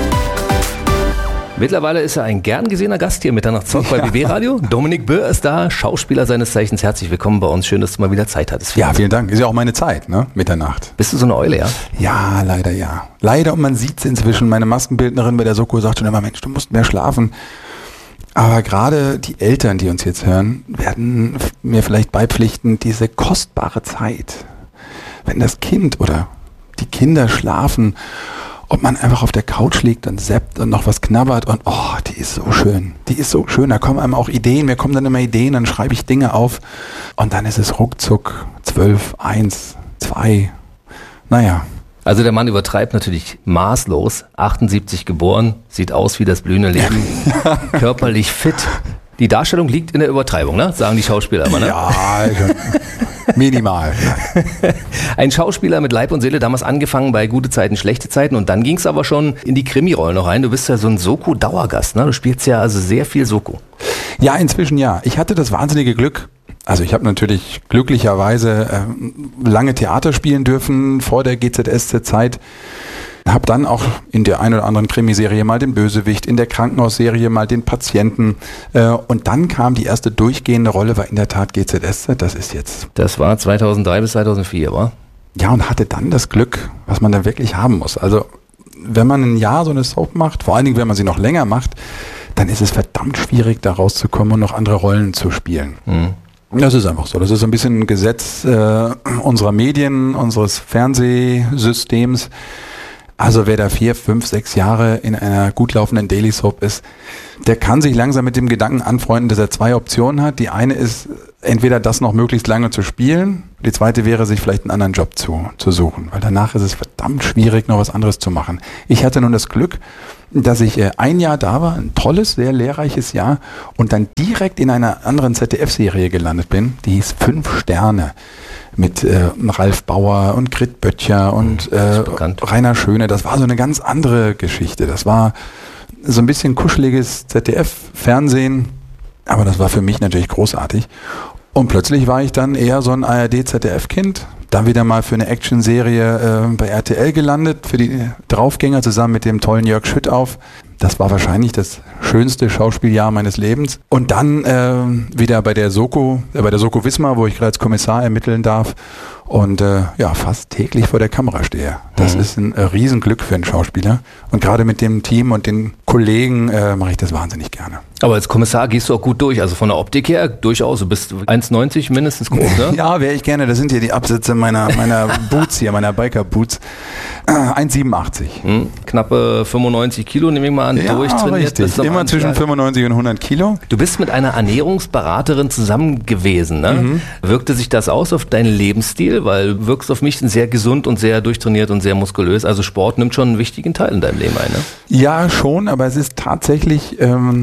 Mittlerweile ist er ein gern gesehener Gast hier im Mitternachtstalk bei BB Radio. Dominik Böhr ist da, Schauspieler seines Zeichens. Herzlich willkommen bei uns. Schön, dass du mal wieder Zeit hattest. Ja, vielen Dank. Ist ja auch meine Zeit, ne? Mitternacht. Bist du so eine Eule, ja? Ja, leider ja. Leider, und man sieht es inzwischen. Meine Maskenbildnerin bei der Soko sagt schon immer, Mensch, du musst mehr schlafen. Aber gerade die Eltern, die uns jetzt hören, werden mir vielleicht beipflichten, diese kostbare Zeit, wenn das Kind oder die Kinder schlafen, ob man einfach auf der Couch liegt und zappt und noch was knabbert und die ist so schön. Die ist so schön. Da kommen einem auch Ideen. Mir kommen dann immer Ideen, dann schreibe ich Dinge auf und dann ist es ruckzuck 12, 1, 2. Naja. Also der Mann übertreibt natürlich maßlos. 78 geboren, sieht aus wie das blühende Leben, körperlich fit. Die Darstellung liegt in der Übertreibung, ne? Sagen die Schauspieler immer, ne? Ja, minimal. Ein Schauspieler mit Leib und Seele, damals angefangen bei Gute Zeiten, Schlechte Zeiten, und dann ging es aber schon in die Krimi-Rollen noch rein. Du bist ja so ein Soko-Dauergast, ne? Du spielst ja also sehr viel Soko. Ja, inzwischen ja. Ich hatte das wahnsinnige Glück. Also ich habe natürlich glücklicherweise lange Theater spielen dürfen vor der GZSZ-Zeit. Habe dann auch in der ein oder anderen Krimiserie mal den Bösewicht, in der Krankenhausserie mal den Patienten. Und dann kam die erste durchgehende Rolle, war in der Tat GZSZ, das ist jetzt. Das war 2003 bis 2004, wa? Ja, und hatte dann das Glück, was man da wirklich haben muss. Also wenn man ein Jahr so eine Soap macht, vor allen Dingen, wenn man sie noch länger macht, dann ist es verdammt schwierig, da rauszukommen und noch andere Rollen zu spielen. Das ist einfach so. Das ist so ein bisschen ein Gesetz unserer Medien, unseres Fernsehsystems. Also wer da 4, 5, 6 Jahre in einer gut laufenden Daily Soap ist, der kann sich langsam mit dem Gedanken anfreunden, dass er 2 Optionen hat. Die eine ist, entweder das noch möglichst lange zu spielen. Die zweite wäre, sich vielleicht einen anderen Job zu suchen. Weil danach ist es verdammt schwierig, noch was anderes zu machen. Ich hatte nun das Glück, dass ich ein Jahr da war, ein tolles, sehr lehrreiches Jahr und dann direkt in einer anderen ZDF-Serie gelandet bin. Die hieß 5 Sterne. Mit Ralf Bauer und Grit Böttcher und Rainer Schöne. Das war so eine ganz andere Geschichte. Das war so ein bisschen kuscheliges ZDF-Fernsehen, aber das war für mich natürlich großartig. Und plötzlich war ich dann eher so ein ARD-ZDF-Kind. Dann wieder mal für eine Actionserie bei RTL gelandet, für die Draufgänger zusammen mit dem tollen Jörg Schüttauf. Das war wahrscheinlich das schönste Schauspieljahr meines Lebens. Und dann wieder bei der Soko Wismar, wo ich gerade als Kommissar ermitteln darf und fast täglich vor der Kamera stehe. Das ist ein Riesenglück für einen Schauspieler. Und gerade mit dem Team und den Kollegen mache ich das wahnsinnig gerne. Aber als Kommissar gehst du auch gut durch. Also von der Optik her durchaus. Du bist 1,90 mindestens groß, ne? Ja, wäre ich gerne. Das sind hier die Absätze meiner Boots hier, meiner Biker-Boots. 1,87. Knappe 95 Kilo, nehme ich mal an, ja, durchtrainiert. Richtig. Immer zwischen 95 und 100 Kilo. Du bist mit einer Ernährungsberaterin zusammen gewesen, ne? Wirkte sich das aus auf deinen Lebensstil? Weil du wirkst auf mich sehr gesund und sehr durchtrainiert und sehr muskulös. Also Sport nimmt schon einen wichtigen Teil in deinem Leben ein, ne? Ja, schon, aber es ist tatsächlich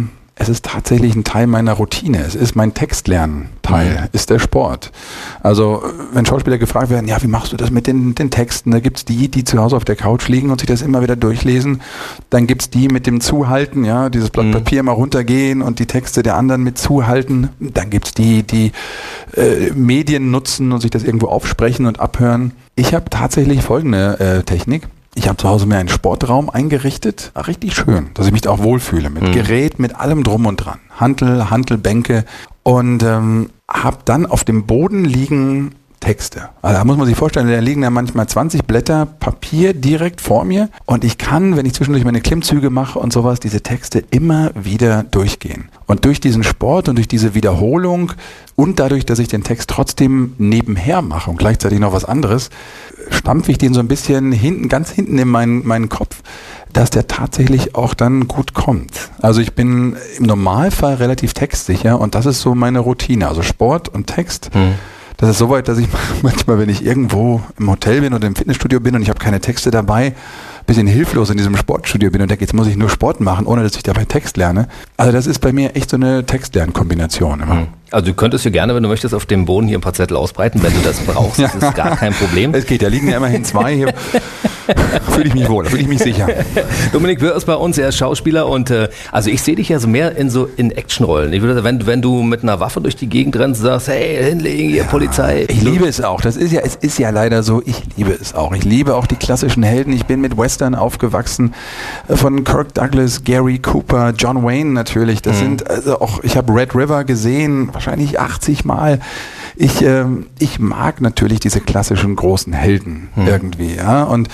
ein Teil meiner Routine. Es ist mein Textlernen-Teil, ist der Sport. Also wenn Schauspieler gefragt werden, ja, wie machst du das mit den Texten? Da gibt's die zu Hause auf der Couch liegen und sich das immer wieder durchlesen. Dann gibt's die mit dem Zuhalten, ja, dieses Blatt Papier mal runtergehen und die Texte der anderen mit zuhalten. Dann gibt's die Medien nutzen und sich das irgendwo aufsprechen und abhören. Ich habe tatsächlich folgende Technik. Ich habe zu Hause mir einen Sportraum eingerichtet, richtig schön, dass ich mich da auch wohlfühle, mit Gerät, mit allem drum und dran, Hantelbänke und habe dann auf dem Boden liegen Texte. Also da muss man sich vorstellen, da liegen ja manchmal 20 Blätter Papier direkt vor mir und ich kann, wenn ich zwischendurch meine Klimmzüge mache und sowas, diese Texte immer wieder durchgehen. Und durch diesen Sport und durch diese Wiederholung und dadurch, dass ich den Text trotzdem nebenher mache und gleichzeitig noch was anderes, stampfe ich den so ein bisschen ganz hinten in meinen Kopf, dass der tatsächlich auch dann gut kommt. Also ich bin im Normalfall relativ textsicher und das ist so meine Routine. Also Sport und Text. Das ist soweit, dass ich manchmal, wenn ich irgendwo im Hotel bin oder im Fitnessstudio bin und ich habe keine Texte dabei, ein bisschen hilflos in diesem Sportstudio bin und denke, jetzt muss ich nur Sport machen, ohne dass ich dabei Text lerne. Also das ist bei mir echt so eine Textlernkombination immer. Also du könntest ja gerne, wenn du möchtest, auf dem Boden hier ein paar Zettel ausbreiten, wenn du das brauchst. Das ist gar kein Problem. Es geht, da liegen ja immerhin 2 hier. Fühle ich mich wohl, fühle ich mich sicher. Dominik Wirr ist bei uns, er ist Schauspieler und also ich sehe dich ja so mehr in Actionrollen. Ich würde, wenn du mit einer Waffe durch die Gegend rennst und sagst, hey, hinlegen hier, Polizei. Ich liebe es auch. Es ist ja leider so, ich liebe es auch. Ich liebe auch die klassischen Helden. Ich bin mit Western aufgewachsen, von Kirk Douglas, Gary Cooper, John Wayne natürlich. Das sind also auch, ich habe Red River gesehen, wahrscheinlich 80 Mal. Ich mag natürlich diese klassischen großen Helden irgendwie, ja, und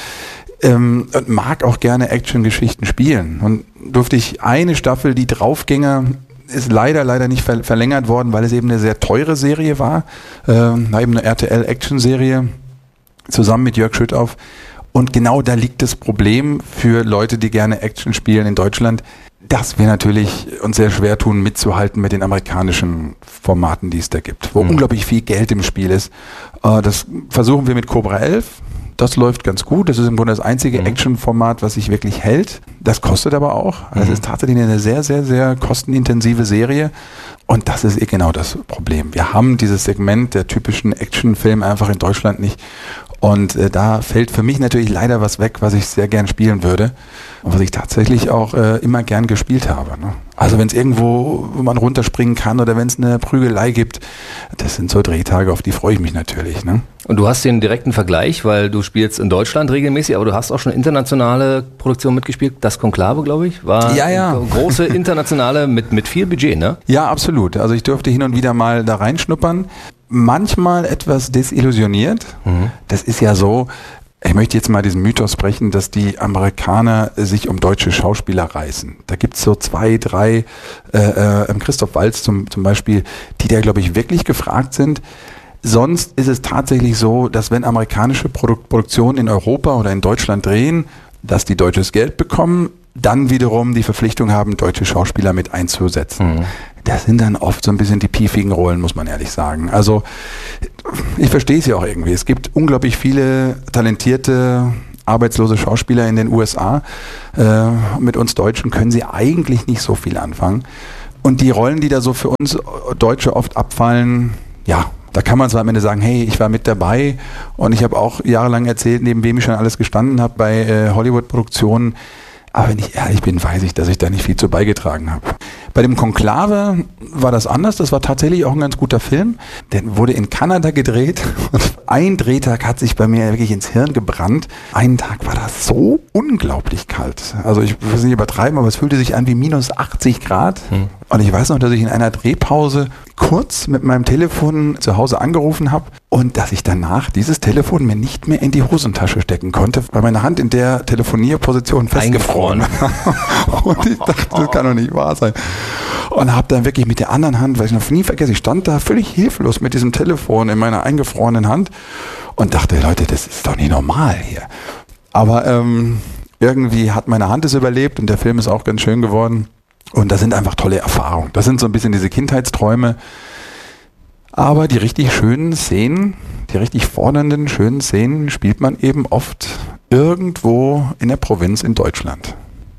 mag auch gerne Actiongeschichten spielen. Und durfte ich eine Staffel, die Draufgänger, ist leider nicht verlängert worden, weil es eben eine sehr teure Serie war, eben eine RTL-Action-Serie, zusammen mit Jörg Schüttauf. Und genau da liegt das Problem für Leute, die gerne Action spielen in Deutschland, dass wir natürlich uns sehr schwer tun, mitzuhalten mit den amerikanischen Formaten, die es da gibt, wo unglaublich viel Geld im Spiel ist. Das versuchen wir mit Cobra 11. Das läuft ganz gut. Das ist im Grunde das einzige Action-Format, was sich wirklich hält. Das kostet aber auch. Das ist tatsächlich eine sehr, sehr, sehr kostenintensive Serie. Und das ist genau das Problem. Wir haben dieses Segment der typischen Actionfilme einfach in Deutschland nicht. Und da fällt für mich natürlich leider was weg, was ich sehr gern spielen würde und was ich tatsächlich auch immer gern gespielt habe. Ne? Also wenn es irgendwo man runterspringen kann oder wenn es eine Prügelei gibt, das sind so Drehtage, auf die freue ich mich natürlich. Ne? Und du hast den direkten Vergleich, weil du spielst in Deutschland regelmäßig, aber du hast auch schon internationale Produktionen mitgespielt. Das Konklave, glaube ich, war eine große internationale mit viel Budget, ne? Ja, absolut. Also ich durfte hin und wieder mal da reinschnuppern. Manchmal etwas desillusioniert. Das ist ja so, ich möchte jetzt mal diesen Mythos brechen, dass die Amerikaner sich um deutsche Schauspieler reißen. Da gibt's so 2, 3, Christoph Waltz zum Beispiel, die da, glaube ich, wirklich gefragt sind. Sonst ist es tatsächlich so, dass wenn amerikanische Produktionen in Europa oder in Deutschland drehen, dass die deutsches Geld bekommen, dann wiederum die Verpflichtung haben, deutsche Schauspieler mit einzusetzen. Das sind dann oft so ein bisschen die piefigen Rollen, muss man ehrlich sagen. Also ich verstehe es ja auch irgendwie. Es gibt unglaublich viele talentierte, arbeitslose Schauspieler in den USA. Mit uns Deutschen können sie eigentlich nicht so viel anfangen. Und die Rollen, die da so für uns Deutsche oft abfallen, ja, da kann man zwar am Ende sagen, hey, ich war mit dabei und ich habe auch jahrelang erzählt, neben wem ich schon alles gestanden habe bei Hollywood-Produktionen. Aber wenn ich ehrlich bin, weiß ich, dass ich da nicht viel zu beigetragen habe. Bei dem Konklave war das anders. Das war tatsächlich auch ein ganz guter Film. Der wurde in Kanada gedreht. Und ein Drehtag hat sich bei mir wirklich ins Hirn gebrannt. Einen Tag war das so unglaublich kalt. Also ich will es nicht übertreiben, aber es fühlte sich an wie minus 80 Grad. Und ich weiß noch, dass ich in einer Drehpause kurz mit meinem Telefon zu Hause angerufen habe und dass ich danach dieses Telefon mir nicht mehr in die Hosentasche stecken konnte, weil meine Hand in der Telefonierposition festgefroren war. Und ich dachte, das kann doch nicht wahr sein. Und habe dann wirklich mit der anderen Hand, weil ich noch nie vergesse, ich stand da völlig hilflos mit diesem Telefon in meiner eingefrorenen Hand und dachte, Leute, das ist doch nicht normal hier. Aber irgendwie hat meine Hand es überlebt und der Film ist auch ganz schön geworden. Und das sind einfach tolle Erfahrungen. Das sind so ein bisschen diese Kindheitsträume. Aber die richtig schönen Szenen, die richtig fordernden, schönen Szenen spielt man eben oft irgendwo in der Provinz in Deutschland.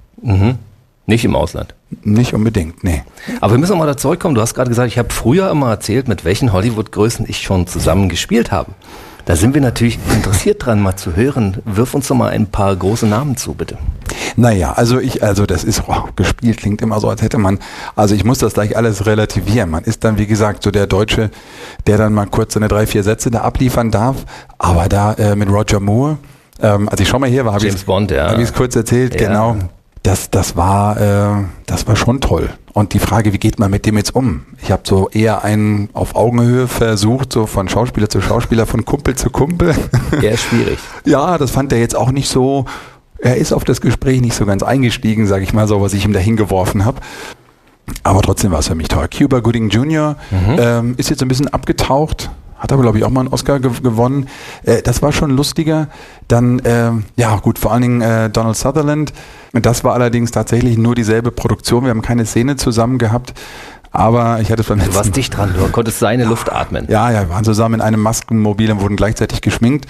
Nicht im Ausland. Nicht unbedingt, nee. Aber wir müssen noch mal da zurückkommen. Du hast gerade gesagt, ich habe früher immer erzählt, mit welchen Hollywood-Größen ich schon zusammen gespielt habe. Da sind wir natürlich interessiert dran, mal zu hören. Wirf uns doch mal ein paar große Namen zu, bitte. Naja, also das ist, gespielt klingt immer so, als hätte man, also ich muss das gleich alles relativieren. Man ist dann, wie gesagt, so der Deutsche, der dann mal kurz seine 3, 4 Sätze da abliefern darf. Aber da mit Roger Moore, als ich schon mal hier war, habe ich es kurz erzählt, ja. Genau. Das war schon toll. Und die Frage, wie geht man mit dem jetzt um? Ich habe so eher einen auf Augenhöhe versucht, so von Schauspieler zu Schauspieler, von Kumpel zu Kumpel. Ja, schwierig. Ja, das fand er jetzt auch nicht so, er ist auf das Gespräch nicht so ganz eingestiegen, sage ich mal so, was ich ihm da hingeworfen habe. Aber trotzdem war es für mich toll. Cuba Gooding Jr. Ist jetzt ein bisschen abgetaucht. Hat aber, glaube ich, auch mal einen Oscar gewonnen. Das war schon lustiger. Dann, vor allen Dingen Donald Sutherland. Das war allerdings tatsächlich nur dieselbe Produktion. Wir haben keine Szene zusammen gehabt. Aber ich hatte es beim letzten... Du warst dicht dran, du konntest seine Luft atmen. Ja, wir waren zusammen in einem Maskenmobil und wurden gleichzeitig geschminkt.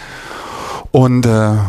Und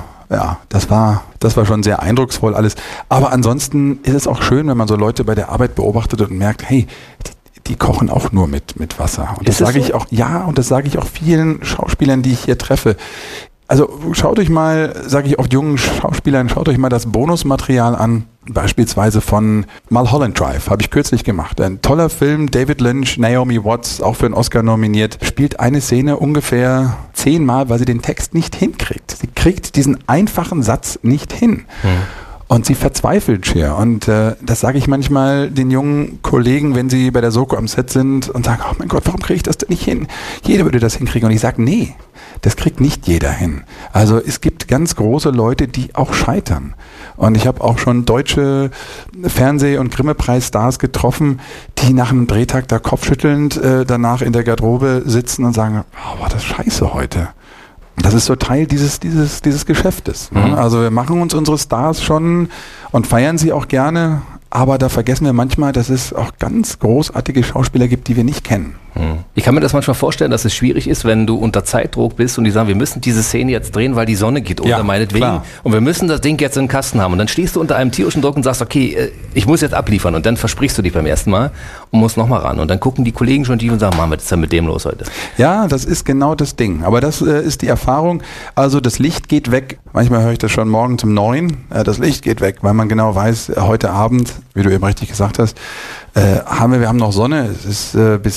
das war schon sehr eindrucksvoll alles. Aber ansonsten ist es auch schön, wenn man so Leute bei der Arbeit beobachtet und merkt, hey, die kochen auch nur mit Wasser. Und das sage ich auch, und das sage ich auch vielen Schauspielern, die ich hier treffe. Also schaut euch mal, sage ich auch jungen Schauspielern, schaut euch mal das Bonusmaterial an, beispielsweise von Mulholland Drive, habe ich kürzlich gemacht. Ein toller Film, David Lynch, Naomi Watts, auch für einen Oscar nominiert, spielt eine Szene ungefähr 10-mal, weil sie den Text nicht hinkriegt. Sie kriegt diesen einfachen Satz nicht hin. Und sie verzweifelt schier. Und das sage ich manchmal den jungen Kollegen, wenn sie bei der Soko am Set sind und sagen, oh mein Gott, warum kriege ich das denn nicht hin? Jeder würde das hinkriegen. Und ich sage, nee, das kriegt nicht jeder hin. Also es gibt ganz große Leute, die auch scheitern. Und ich habe auch schon deutsche Fernseh- und Grimme-Preis-Stars getroffen, die nach einem Drehtag da kopfschüttelnd danach in der Garderobe sitzen und sagen, war das scheiße heute. Das ist so Teil dieses Geschäftes. Ne? Also wir machen uns unsere Stars schon und feiern sie auch gerne, aber da vergessen wir manchmal, dass es auch ganz großartige Schauspieler gibt, die wir nicht kennen. Ich kann mir das manchmal vorstellen, dass es schwierig ist, wenn du unter Zeitdruck bist und die sagen, wir müssen diese Szene jetzt drehen, weil die Sonne geht unter, meinetwegen. Klar. Und wir müssen das Ding jetzt in den Kasten haben. Und dann stehst du unter einem tierischen Druck und sagst, okay, ich muss jetzt abliefern. Und dann versprichst du dich beim ersten Mal und musst nochmal ran. Und dann gucken die Kollegen schon tief und sagen, Mann, was ist denn mit dem los heute? Ja, das ist genau das Ding. Aber das ist die Erfahrung. Also das Licht geht weg. Manchmal höre ich das schon morgens um 9. Das Licht geht weg, weil man genau weiß, heute Abend, wie du eben richtig gesagt hast, wir haben noch Sonne. Es ist bis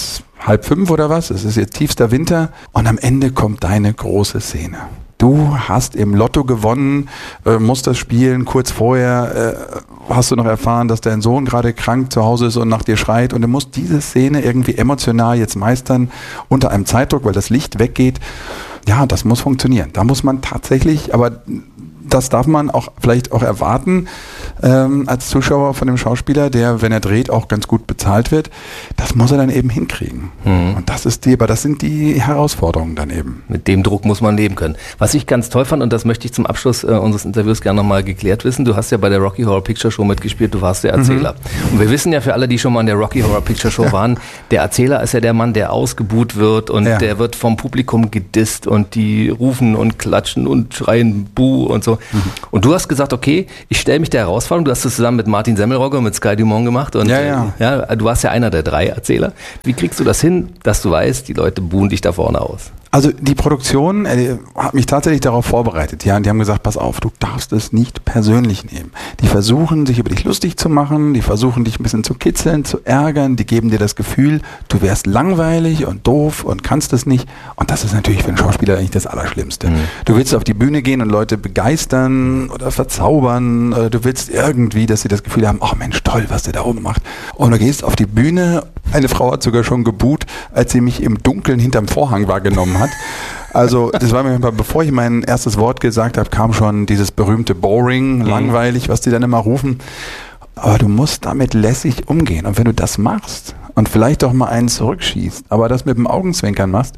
4:30 oder was, es ist jetzt tiefster Winter und am Ende kommt deine große Szene. Du hast im Lotto gewonnen, musst das spielen, kurz vorher hast du noch erfahren, dass dein Sohn gerade krank zu Hause ist und nach dir schreit und du musst diese Szene irgendwie emotional jetzt meistern unter einem Zeitdruck, weil das Licht weggeht. Ja, das muss funktionieren. Da muss man tatsächlich, aber das darf man auch vielleicht auch erwarten als Zuschauer von dem Schauspieler, der, wenn er dreht, auch ganz gut bezahlt wird. Das muss er dann eben hinkriegen. Und das sind die Herausforderungen dann eben. Mit dem Druck muss man leben können. Was ich ganz toll fand, und das möchte ich zum Abschluss unseres Interviews gerne nochmal geklärt wissen, du hast ja bei der Rocky Horror Picture Show mitgespielt, du warst der Erzähler. Und wir wissen ja für alle, die schon mal in der Rocky Horror Picture Show waren, der Erzähler ist ja der Mann, der ausgebuht wird und der wird vom Publikum gedisst und die rufen und klatschen und schreien Buh und so. Und du hast gesagt, okay, ich stelle mich der Herausforderung, du hast das zusammen mit Martin Semmelrogge und mit Sky Dumont gemacht und du warst ja einer der 3 Erzähler. Wie kriegst du das hin, dass du weißt, die Leute buhen dich da vorne aus? Also die Produktion hat mich tatsächlich darauf vorbereitet. Ja, und die haben gesagt, pass auf, du darfst es nicht persönlich nehmen. Die versuchen, sich über dich lustig zu machen, die versuchen, dich ein bisschen zu kitzeln, zu ärgern, die geben dir das Gefühl, du wärst langweilig und doof und kannst es nicht. Und das ist natürlich für einen Schauspieler eigentlich das Allerschlimmste. Du willst auf die Bühne gehen und Leute begeistern oder verzaubern. Du willst irgendwie, dass sie das Gefühl haben, oh Mensch, toll, was der da oben macht. Und du gehst auf die Bühne, eine Frau hat sogar schon gebuht, als sie mich im Dunkeln hinterm Vorhang wahrgenommen hat. Also das war mir, bevor ich mein erstes Wort gesagt habe, kam schon dieses berühmte Boring, langweilig, was die dann immer rufen. Aber du musst damit lässig umgehen. Und wenn du das machst und vielleicht auch mal einen zurückschießt, aber das mit dem Augenzwinkern machst,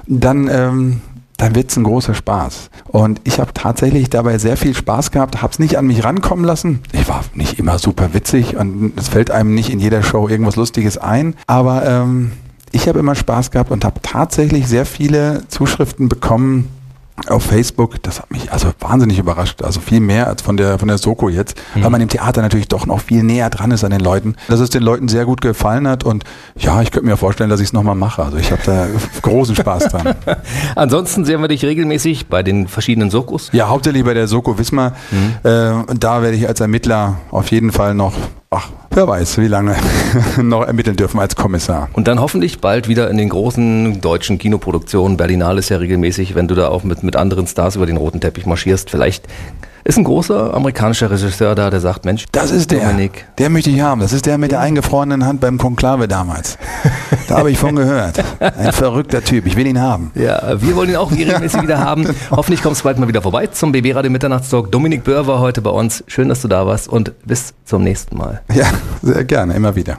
dann wird es ein großer Spaß. Und ich habe tatsächlich dabei sehr viel Spaß gehabt, habe es nicht an mich rankommen lassen. Ich war nicht immer super witzig und es fällt einem nicht in jeder Show irgendwas Lustiges ein, aber ich habe immer Spaß gehabt und habe tatsächlich sehr viele Zuschriften bekommen auf Facebook. Das hat mich also wahnsinnig überrascht, also viel mehr als von der Soko jetzt, weil man im Theater natürlich doch noch viel näher dran ist an den Leuten, dass es den Leuten sehr gut gefallen hat und ja, ich könnte mir vorstellen, dass ich es nochmal mache. Also ich habe da großen Spaß dran. Ansonsten sehen wir dich regelmäßig bei den verschiedenen Sokos? Ja, hauptsächlich bei der Soko Wismar. Und da werde ich als Ermittler auf jeden Fall noch, wer weiß, wie lange noch ermitteln dürfen als Kommissar. Und dann hoffentlich bald wieder in den großen deutschen Kinoproduktionen. Berlinale ist ja regelmäßig, wenn du da auch mit anderen Stars über den roten Teppich marschierst. Vielleicht ist ein großer amerikanischer Regisseur da, der sagt, Mensch, das ist Dominik. Der möchte ich haben. Das ist der mit der eingefrorenen Hand beim Konklave damals. Da habe ich von gehört. Ein verrückter Typ. Ich will ihn haben. Ja, wir wollen ihn auch regelmäßig wieder haben. Hoffentlich kommst du bald mal wieder vorbei zum BB Radio Mitternachtstalk. Dominik Böhr war heute bei uns. Schön, dass du da warst und bis zum nächsten Mal. Ja, sehr gerne. Immer wieder.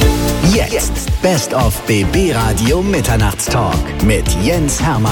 Jetzt Best of BB Radio Mitternachtstalk mit Jens Hermann.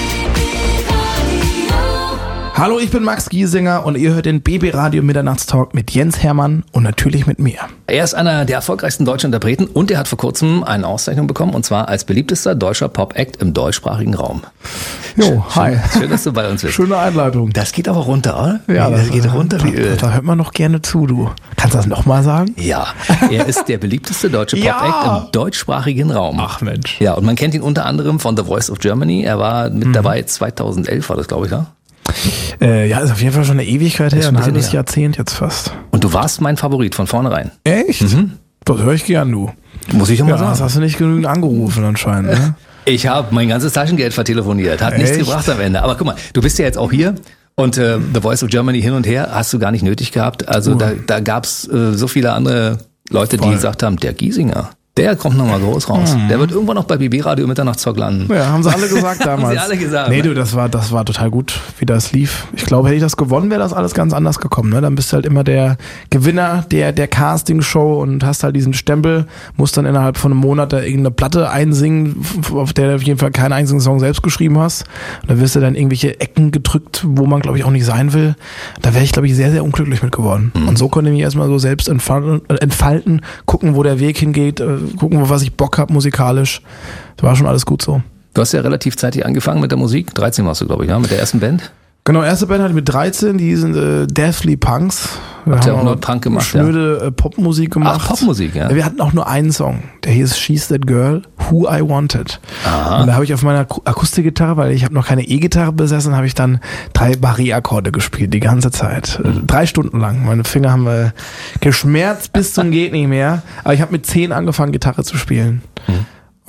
Hallo, ich bin Max Giesinger und ihr hört den BB Radio Mitternachtstalk mit Jens Hermann und natürlich mit mir. Er ist einer der erfolgreichsten deutschen Interpreten und er hat vor kurzem eine Auszeichnung bekommen und zwar als beliebtester deutscher Pop-Act im deutschsprachigen Raum. Jo, hi. Schön, dass du bei uns bist. Schöne Einleitung. Das geht aber runter, oder? Ja, das geht runter wie Öl. Da hört man noch gerne zu, du. Kannst du das nochmal sagen? Ja, er ist der beliebteste deutsche Pop-Act im deutschsprachigen Raum. Ach Mensch. Ja, und man kennt ihn unter anderem von The Voice of Germany. Er war mit dabei, 2011 war das, glaube ich, ja? Ja, ist auf jeden Fall schon eine Ewigkeit her, ein halbes Jahrzehnt jetzt fast. Und du warst mein Favorit von vornherein. Echt? Das höre ich gern, du. Muss ich immer sagen. Das hast du nicht genügend angerufen anscheinend, ne? Ich habe mein ganzes Taschengeld vertelefoniert, hat nichts gebracht am Ende. Aber guck mal, du bist ja jetzt auch hier und The Voice of Germany hin und her hast du gar nicht nötig gehabt. Also da gab's so viele andere Leute, die gesagt haben, der Giesinger, der kommt nochmal groß raus. Der wird irgendwann noch bei BB Radio Mitternachtstalk landen. Ja, haben sie alle gesagt damals. Haben sie alle gesagt. Nee, du, das war total gut, wie das lief. Ich glaube, hätte ich das gewonnen, wäre das alles ganz anders gekommen. Ne? Dann bist du halt immer der Gewinner der Casting-Show und hast halt diesen Stempel, musst dann innerhalb von einem Monat da irgendeine Platte einsingen, auf der du auf jeden Fall keinen einzigen Song selbst geschrieben hast. Und da wirst du dann irgendwelche Ecken gedrückt, wo man, glaube ich, auch nicht sein will. Da wäre ich, glaube ich, sehr, sehr unglücklich mit geworden. Und so konnte ich mich erstmal so selbst entfalten, gucken, wo der Weg hingeht, gucken, wo was ich Bock habe musikalisch. Das war schon alles gut so. Du hast ja relativ zeitig angefangen mit der Musik. 13 warst du, glaube ich, ja, mit der ersten Band. Genau, erste Band hatte ich mit 13, die sind Deathly Punks. Habt ihr auch nur Punk gemacht, schnöde Popmusik gemacht. Ach, Popmusik, ja. Wir hatten auch nur einen Song, der hieß She's That Girl, Who I Wanted. Aha. Und da habe ich auf meiner Akustikgitarre, weil ich habe noch keine E-Gitarre besessen, habe ich dann 3 Barré-Akkorde gespielt, die ganze Zeit. 3 Stunden lang. Meine Finger haben geschmerzt bis zum geht nicht mehr. Aber ich habe mit 10 angefangen, Gitarre zu spielen.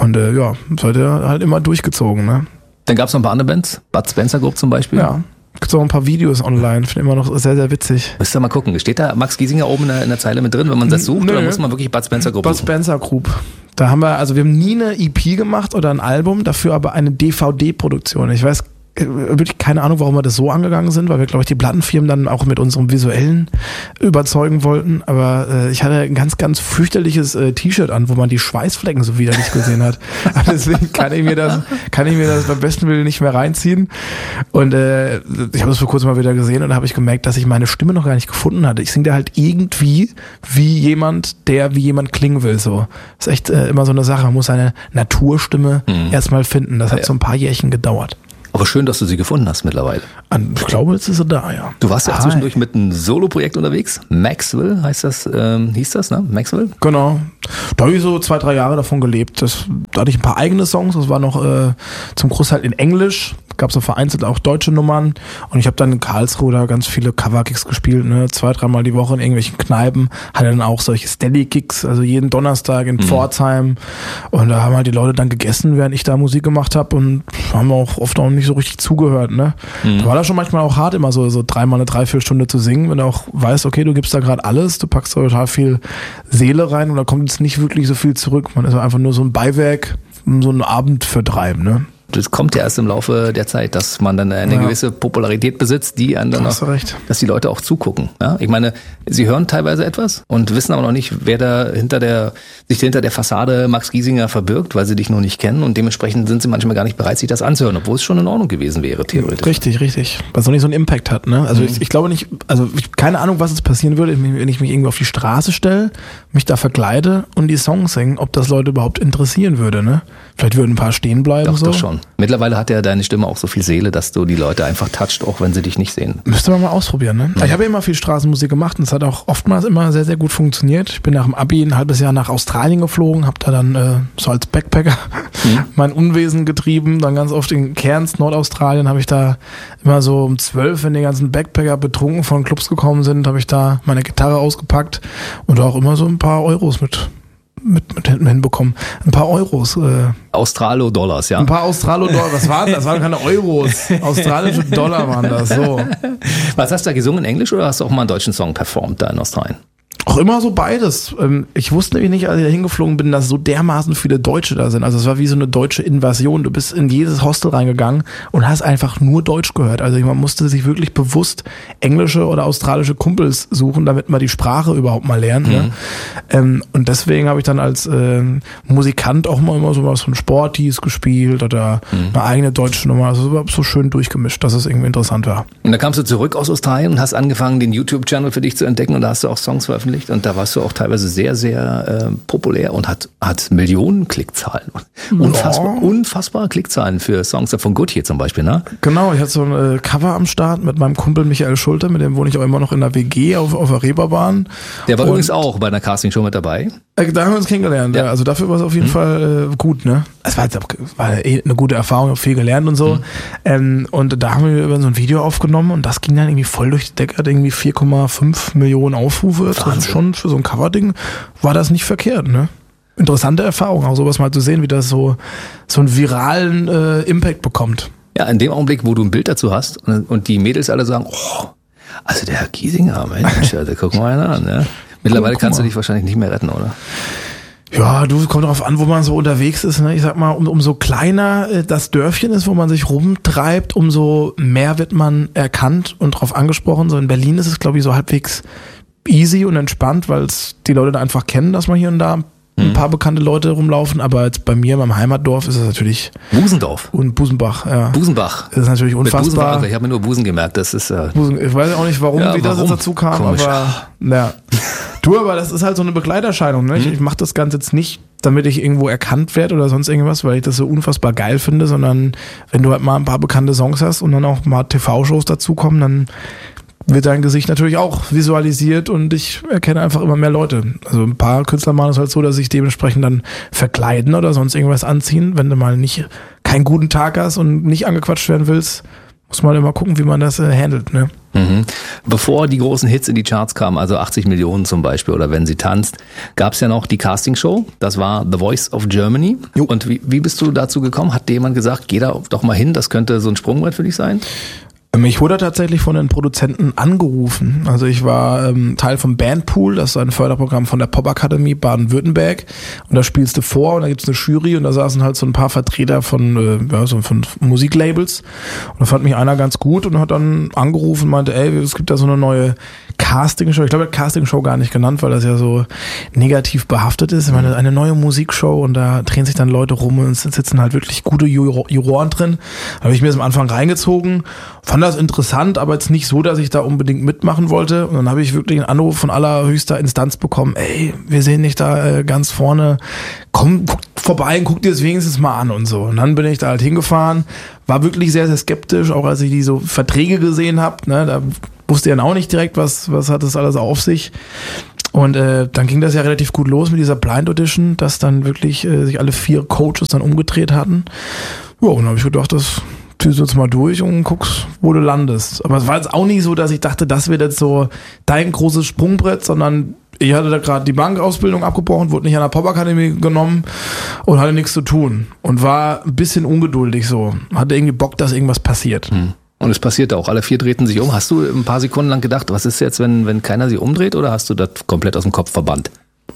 Und seid ihr halt immer durchgezogen, ne? Dann gab es noch ein paar andere Bands, Bud Spencer Group zum Beispiel. Ja, gibt auch ein paar Videos online, finde immer noch sehr, sehr witzig. Müsst ihr mal gucken, steht da Max Giesinger oben in der Zeile mit drin, wenn man das sucht, oder muss man wirklich Bud Spencer Group Bud Spencer Group. Da haben wir nie eine EP gemacht oder ein Album, dafür aber eine DVD-Produktion. Ich weiß wirklich keine Ahnung, warum wir das so angegangen sind, weil wir, glaube ich, die Plattenfirmen dann auch mit unserem Visuellen überzeugen wollten. Aber ich hatte ein ganz, ganz fürchterliches T-Shirt an, wo man die Schweißflecken so widerlich gesehen hat. Deswegen kann ich mir das beim besten Willen nicht mehr reinziehen. Und ich habe das vor kurzem mal wieder gesehen und da habe ich gemerkt, dass ich meine Stimme noch gar nicht gefunden hatte. Ich singe da halt irgendwie wie jemand, der wie jemand klingen will. So. Das ist echt immer so eine Sache. Man muss seine Naturstimme erstmal finden. Das hat so ein paar Jährchen gedauert. Aber schön, dass du sie gefunden hast mittlerweile. Ich glaube, jetzt ist sie da, ja. Du warst ja zwischendurch mit einem Solo-Projekt unterwegs. Maxwell hieß das, ne? Maxwell? Genau. Da habe ich so 2-3 Jahre davon gelebt. Da hatte ich ein paar eigene Songs. Das war noch zum Großteil in Englisch. Gab es so vereinzelt auch deutsche Nummern. Und ich habe dann in Karlsruhe da ganz viele Cover-Gigs gespielt, ne? 2-3 Mal die Woche in irgendwelchen Kneipen. Hatte dann auch solche Steady-Gigs, also jeden Donnerstag in Pforzheim. Und da haben halt die Leute dann gegessen, während ich da Musik gemacht habe. Und haben auch oft auch nicht so richtig zugehört, ne? Da war das schon manchmal auch hart, immer so 3-mal eine 3-4 Stunde zu singen, wenn du auch weißt, okay, du gibst da gerade alles, du packst da total viel Seele rein und da kommt jetzt nicht wirklich so viel zurück. Man ist einfach nur so ein Beiwerk, so einen Abend vertreiben, ne? Das kommt ja erst im Laufe der Zeit, dass man dann eine gewisse Popularität besitzt, die einen dann auch, dass die Leute auch zugucken. Ja? Ich meine, sie hören teilweise etwas und wissen aber noch nicht, wer da sich hinter der Fassade Max Giesinger verbirgt, weil sie dich noch nicht kennen und dementsprechend sind sie manchmal gar nicht bereit, sich das anzuhören, obwohl es schon in Ordnung gewesen wäre, theoretisch. Richtig. Was noch nicht so einen Impact hat, ne? Also ich glaube nicht, also ich habe keine Ahnung, was jetzt passieren würde, wenn ich mich irgendwo auf die Straße stelle, mich da verkleide und die Songs singen, ob das Leute überhaupt interessieren würde, ne? Vielleicht würden ein paar stehen bleiben. Doch schon. Mittlerweile hat ja deine Stimme auch so viel Seele, dass du die Leute einfach toucht, auch wenn sie dich nicht sehen. Müsste man mal ausprobieren, ne? Ich habe ja immer viel Straßenmusik gemacht und es hat auch oftmals immer sehr, sehr gut funktioniert. Ich bin nach dem Abi ein halbes Jahr nach Australien geflogen, habe da dann so als Backpacker mein Unwesen getrieben. Dann ganz oft in Cairns, Nordaustralien, habe ich da immer so um 12, wenn die ganzen Backpacker betrunken von Clubs gekommen sind, habe ich da meine Gitarre ausgepackt und auch immer so ein paar Euros mit hinbekommen. Ein paar Euros. Australo-Dollars, ja? Ein paar Australo-Dollars. Was waren das? Das waren keine Euros. Australische Dollar waren das, so. Was hast du da gesungen, in Englisch oder hast du auch mal einen deutschen Song performt da in Australien? Auch immer so beides. Ich wusste nämlich nicht, als ich da hingeflogen bin, dass so dermaßen viele Deutsche da sind. Also es war wie so eine deutsche Invasion. Du bist in jedes Hostel reingegangen und hast einfach nur Deutsch gehört. Also man musste sich wirklich bewusst englische oder australische Kumpels suchen, damit man die Sprache überhaupt mal lernt. Ne? Und deswegen habe ich dann als Musikant auch immer so was von Sporties gespielt oder eine eigene deutsche Nummer. Also so schön durchgemischt, dass es irgendwie interessant war. Und dann kamst du zurück aus Australien und hast angefangen, den YouTube-Channel für dich zu entdecken und da hast du auch Songs veröffentlicht. Und da warst du auch teilweise sehr, sehr populär und hat Millionen Klickzahlen. Unfassbare Klickzahlen für Songs von Gotye zum Beispiel, ne? Genau, ich hatte so ein Cover am Start mit meinem Kumpel Michael Schulte, mit dem wohne ich auch immer noch in der WG auf der Reeperbahn. Der war übrigens auch bei einer Castingshow mit dabei. Da haben wir uns kennengelernt, ja. Also dafür war es auf jeden Fall gut, ne? Es war eine gute Erfahrung, habe viel gelernt und so. Und da haben wir über so ein Video aufgenommen und das ging dann irgendwie voll durch die Decke, hat irgendwie 4,5 Millionen Aufrufe. Also schon für so ein Coverding war das nicht verkehrt, ne? Interessante Erfahrung, auch sowas mal zu sehen, wie das so einen viralen Impact bekommt. Ja, in dem Augenblick, wo du ein Bild dazu hast und die Mädels alle sagen, oh, also der Herr Giesinger, Mensch, da gucken wir einen an, ne? Mittlerweile kannst du dich wahrscheinlich nicht mehr retten, oder? Ja, kommt darauf an, wo man so unterwegs ist. Ne? Ich sag mal, umso kleiner das Dörfchen ist, wo man sich rumtreibt, umso mehr wird man erkannt und drauf angesprochen. So in Berlin ist es, glaube ich, so halbwegs easy und entspannt, weil es die Leute da einfach kennen, dass man hier und da ein paar bekannte Leute rumlaufen, aber jetzt bei mir in meinem Heimatdorf ist es natürlich Busendorf und Busenbach, ja. Busenbach. Das ist natürlich unfassbar. Also ich habe mir nur Busen gemerkt, das ist ich weiß auch nicht, warum das dazu kam, komisch. Aber ja. Aber das ist halt so eine Begleiterscheinung, ne? Ich mache das Ganze jetzt nicht, damit ich irgendwo erkannt werde oder sonst irgendwas, weil ich das so unfassbar geil finde, sondern wenn du halt mal ein paar bekannte Songs hast und dann auch mal TV-Shows dazukommen, dann wird dein Gesicht natürlich auch visualisiert und ich erkenne einfach immer mehr Leute. Also ein paar Künstler machen es halt so, dass sich dementsprechend dann verkleiden oder sonst irgendwas anziehen. Wenn du mal keinen guten Tag hast und nicht angequatscht werden willst, muss man immer gucken, wie man das handelt, ne? Bevor die großen Hits in die Charts kamen, also 80 Millionen zum Beispiel oder Wenn sie tanzt, gab es ja noch die Castingshow, das war The Voice of Germany. Jo. Und wie bist du dazu gekommen? Hat dir jemand gesagt, geh da doch mal hin, das könnte so ein Sprungbrett für dich sein? Ich wurde tatsächlich von den Produzenten angerufen. Also ich war Teil vom Bandpool, das ist ein Förderprogramm von der Popakademie Baden-Württemberg. Und da spielst du vor und da gibt's eine Jury und da saßen halt so ein paar Vertreter von Musiklabels. Und da fand mich einer ganz gut und hat dann angerufen und meinte, ey, es gibt da so eine neue Castingshow. Ich glaube, er hat Castingshow gar nicht genannt, weil das ja so negativ behaftet ist. Ich meine, eine neue Musikshow und da drehen sich dann Leute rum und es sitzen halt wirklich gute Juroren drin. Da habe ich mir das am Anfang reingezogen, fand das interessant, aber jetzt nicht so, dass ich da unbedingt mitmachen wollte. Und dann habe ich wirklich einen Anruf von allerhöchster Instanz bekommen, ey, wir sehen dich da ganz vorne, komm, guck vorbei und guck dir das wenigstens mal an und so. Und dann bin ich da halt hingefahren, war wirklich sehr, sehr skeptisch, auch als ich die so Verträge gesehen habe, ne, da wusste ich dann auch nicht direkt, was hat das alles auf sich. Und dann ging das ja relativ gut los mit dieser Blind Audition, dass dann wirklich sich alle 4 Coaches dann umgedreht hatten. Ja, und dann habe ich gedacht, das ziehst du jetzt mal durch und guckst, wo du landest. Aber es war jetzt auch nicht so, dass ich dachte, das wird jetzt so dein großes Sprungbrett, sondern ich hatte da gerade die Bankausbildung abgebrochen, wurde nicht an der Popakademie genommen und hatte nichts zu tun. Und war ein bisschen ungeduldig so. Hatte irgendwie Bock, dass irgendwas passiert. Und es passierte auch. Alle 4 drehten sich um. Hast du ein paar Sekunden lang gedacht, was ist jetzt, wenn keiner sich umdreht, oder hast du das komplett aus dem Kopf verbannt?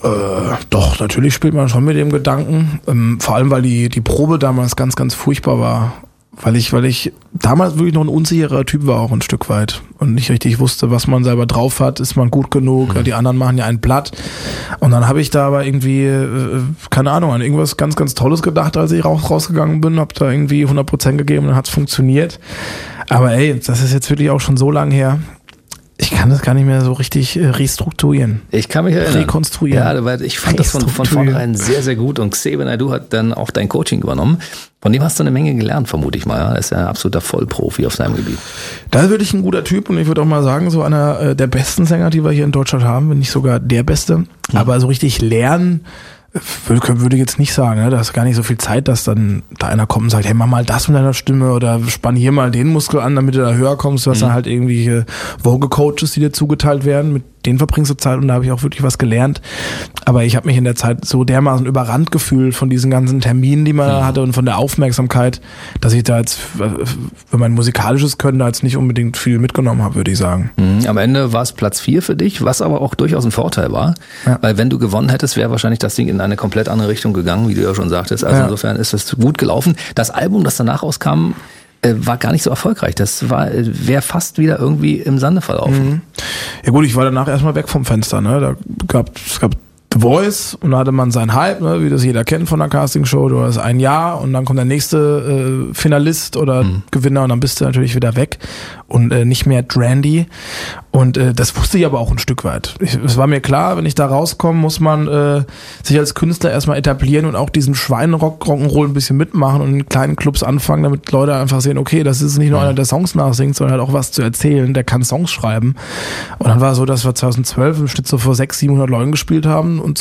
Doch, natürlich spielt man schon mit dem Gedanken. Vor allem, weil die Probe damals ganz, ganz furchtbar war. Weil ich damals wirklich noch ein unsicherer Typ war, auch ein Stück weit. Und nicht richtig wusste, was man selber drauf hat. Ist man gut genug? Die anderen machen ja ein Blatt. Und dann habe ich da aber irgendwie, keine Ahnung, an irgendwas ganz, ganz Tolles gedacht, als ich rausgegangen bin. Hab da irgendwie 100% gegeben und dann hat's funktioniert. Aber ey, das ist jetzt wirklich auch schon so lange her. Ich kann das gar nicht mehr so richtig restrukturieren. Ich kann mich erinnern. Rekonstruieren. Ja, weil ich fand das von vornherein sehr, sehr gut. Und Xavier Naidoo hat dann auch dein Coaching übernommen. Von dem hast du eine Menge gelernt, vermute ich mal. Ja? Er ist ja ein absoluter Vollprofi auf seinem Gebiet. Da ist wirklich ein guter Typ und ich würde auch mal sagen, so einer der besten Sänger, die wir hier in Deutschland haben, wenn nicht sogar der Beste. Aber so richtig lernen würde ich jetzt nicht sagen, ne? Da ist gar nicht so viel Zeit, dass dann da einer kommt und sagt, hey, mach mal das mit deiner Stimme oder spann hier mal den Muskel an, damit du da höher kommst. Du hast dann halt irgendwelche Vocal-Coaches, die dir zugeteilt werden, mit denen verbringst du Zeit und da habe ich auch wirklich was gelernt. Aber ich habe mich in der Zeit so dermaßen überrannt gefühlt von diesen ganzen Terminen, die man da hatte und von der Aufmerksamkeit, dass ich da jetzt für mein musikalisches Können da jetzt nicht unbedingt viel mitgenommen habe, würde ich sagen. Am Ende war es Platz 4 für dich, was aber auch durchaus ein Vorteil war, weil wenn du gewonnen hättest, wäre wahrscheinlich das Ding in eine komplett andere Richtung gegangen, wie du ja schon sagtest. Also insofern ist es gut gelaufen. Das Album, das danach rauskam, war gar nicht so erfolgreich. Das wäre fast wieder irgendwie im Sande verlaufen. Ja gut, ich war danach erstmal weg vom Fenster. Ne? Es gab The Voice und da hatte man seinen Hype, ne, wie das jeder kennt von der Castingshow. Du hast ein Jahr und dann kommt der nächste Finalist oder Gewinner und dann bist du natürlich wieder weg und nicht mehr Drandy. Und das wusste ich aber auch ein Stück weit. Es war mir klar, wenn ich da rauskomme, muss man sich als Künstler erstmal etablieren und auch diesen Schweinrock-Rock'n'Roll ein bisschen mitmachen und in kleinen Clubs anfangen, damit Leute einfach sehen, okay, das ist nicht nur einer, der Songs nachsingt, sondern hat auch was zu erzählen, der kann Songs schreiben. Und dann war es so, dass wir 2012 im Schnitt so vor 600-700 Leuten gespielt haben und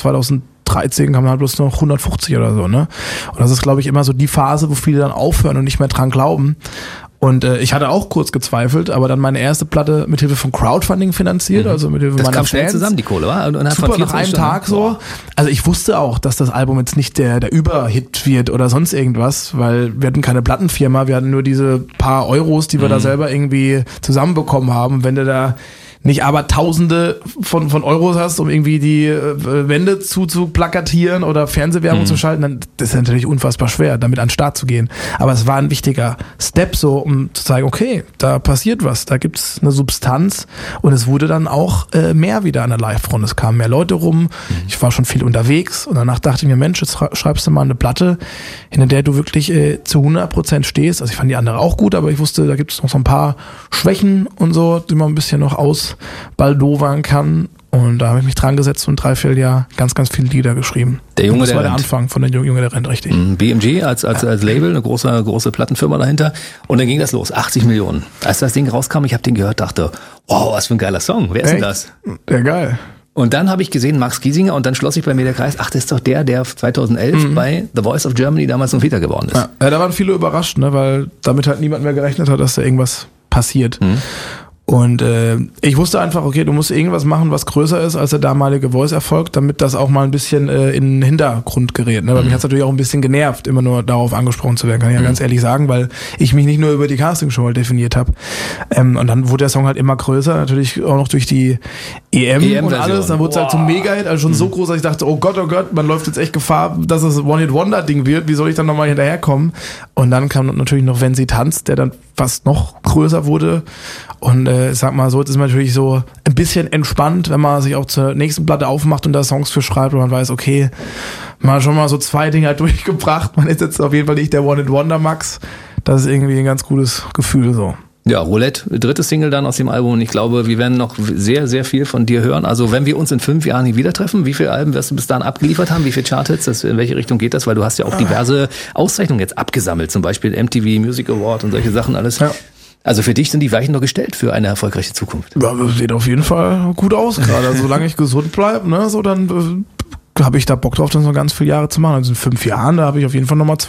2013 kamen halt bloß noch 150 oder so, ne? Und das ist, glaube ich, immer so die Phase, wo viele dann aufhören und nicht mehr dran glauben. Und ich hatte auch kurz gezweifelt, aber dann meine erste Platte mit Hilfe von Crowdfunding finanziert, also mit Hilfe meiner Fans. Das kam schnell zusammen, die Kohle, war? Und super, nach einem Tag so. Also ich wusste auch, dass das Album jetzt nicht der Überhit wird oder sonst irgendwas, weil wir hatten keine Plattenfirma, wir hatten nur diese paar Euros, die wir da selber irgendwie zusammenbekommen haben. Wenn du da nicht aber Tausende von Euros hast, um irgendwie die Wände zu plakatieren oder Fernsehwerbung zu schalten, dann das ist natürlich unfassbar schwer, damit an den Start zu gehen. Aber es war ein wichtiger Step so, um zu sagen, okay, da passiert was, da gibt's eine Substanz und es wurde dann auch mehr wieder an der Live-Front. Es kamen mehr Leute rum, ich war schon viel unterwegs und danach dachte ich mir, Mensch, jetzt schreibst du mal eine Platte, hinter der du wirklich zu 100% stehst. Also ich fand die andere auch gut, aber ich wusste, da gibt es noch so ein paar Schwächen und so, die man ein bisschen noch ausbaldowern kann. Und da habe ich mich dran gesetzt und 3-4 Jahre ganz, ganz viele Lieder geschrieben. Der Junge, das war der Anfang von der Junge, der rennt, richtig. BMG als Label, eine große Plattenfirma dahinter. Und dann ging das los, 80 Millionen. Als das Ding rauskam, ich habe den gehört, dachte, wow, was für ein geiler Song. Wer ist denn das? Der geil. Und dann habe ich gesehen, Max Giesinger, und dann schloss sich bei mir der Kreis, ach, das ist doch der 2011 bei The Voice of Germany damals noch wieder geworden ist. Ja, da waren viele überrascht, ne, weil damit halt niemand mehr gerechnet hat, dass da irgendwas passiert. Und ich wusste einfach, okay, du musst irgendwas machen, was größer ist als der damalige Voice-Erfolg, damit das auch mal ein bisschen in den Hintergrund gerät. Ne? Weil mich hat es natürlich auch ein bisschen genervt, immer nur darauf angesprochen zu werden, kann ich ja ganz ehrlich sagen, weil ich mich nicht nur über die Castingshow halt definiert habe. Und dann wurde der Song halt immer größer, natürlich auch noch durch die EM und alles. Dann wurde es halt zum Mega-Hit, also schon so groß, dass ich dachte, oh Gott, man läuft jetzt echt Gefahr, dass es One-Hit-Wonder-Ding wird. Wie soll ich dann nochmal hinterherkommen? Und dann kam natürlich noch Wenn sie tanzt, der dann fast noch größer wurde. Und sag mal so, jetzt ist man natürlich so ein bisschen entspannt, wenn man sich auch zur nächsten Platte aufmacht und da Songs für schreibt und man weiß, okay, man hat schon mal so 2 Dinge halt durchgebracht. Man ist jetzt auf jeden Fall nicht der One-Hit-Wonder Max. Das ist irgendwie ein ganz gutes Gefühl so. Ja, Roulette, 3. Single dann aus dem Album und ich glaube, wir werden noch sehr, sehr viel von dir hören. Also wenn wir uns in 5 Jahren wieder treffen, wie viele Alben wirst du bis dahin abgeliefert haben? Wie viele Charthits? In welche Richtung geht das? Weil du hast ja auch diverse Auszeichnungen jetzt abgesammelt, zum Beispiel MTV Music Award und solche Sachen alles. Ja. Also für dich sind die Weichen doch gestellt für eine erfolgreiche Zukunft. Ja, das sieht auf jeden Fall gut aus gerade. Also, solange ich gesund bleibe, ne, so dann habe ich da Bock drauf, dann so ganz viele Jahre zu machen. Also in 5 Jahren, da habe ich auf jeden Fall nochmal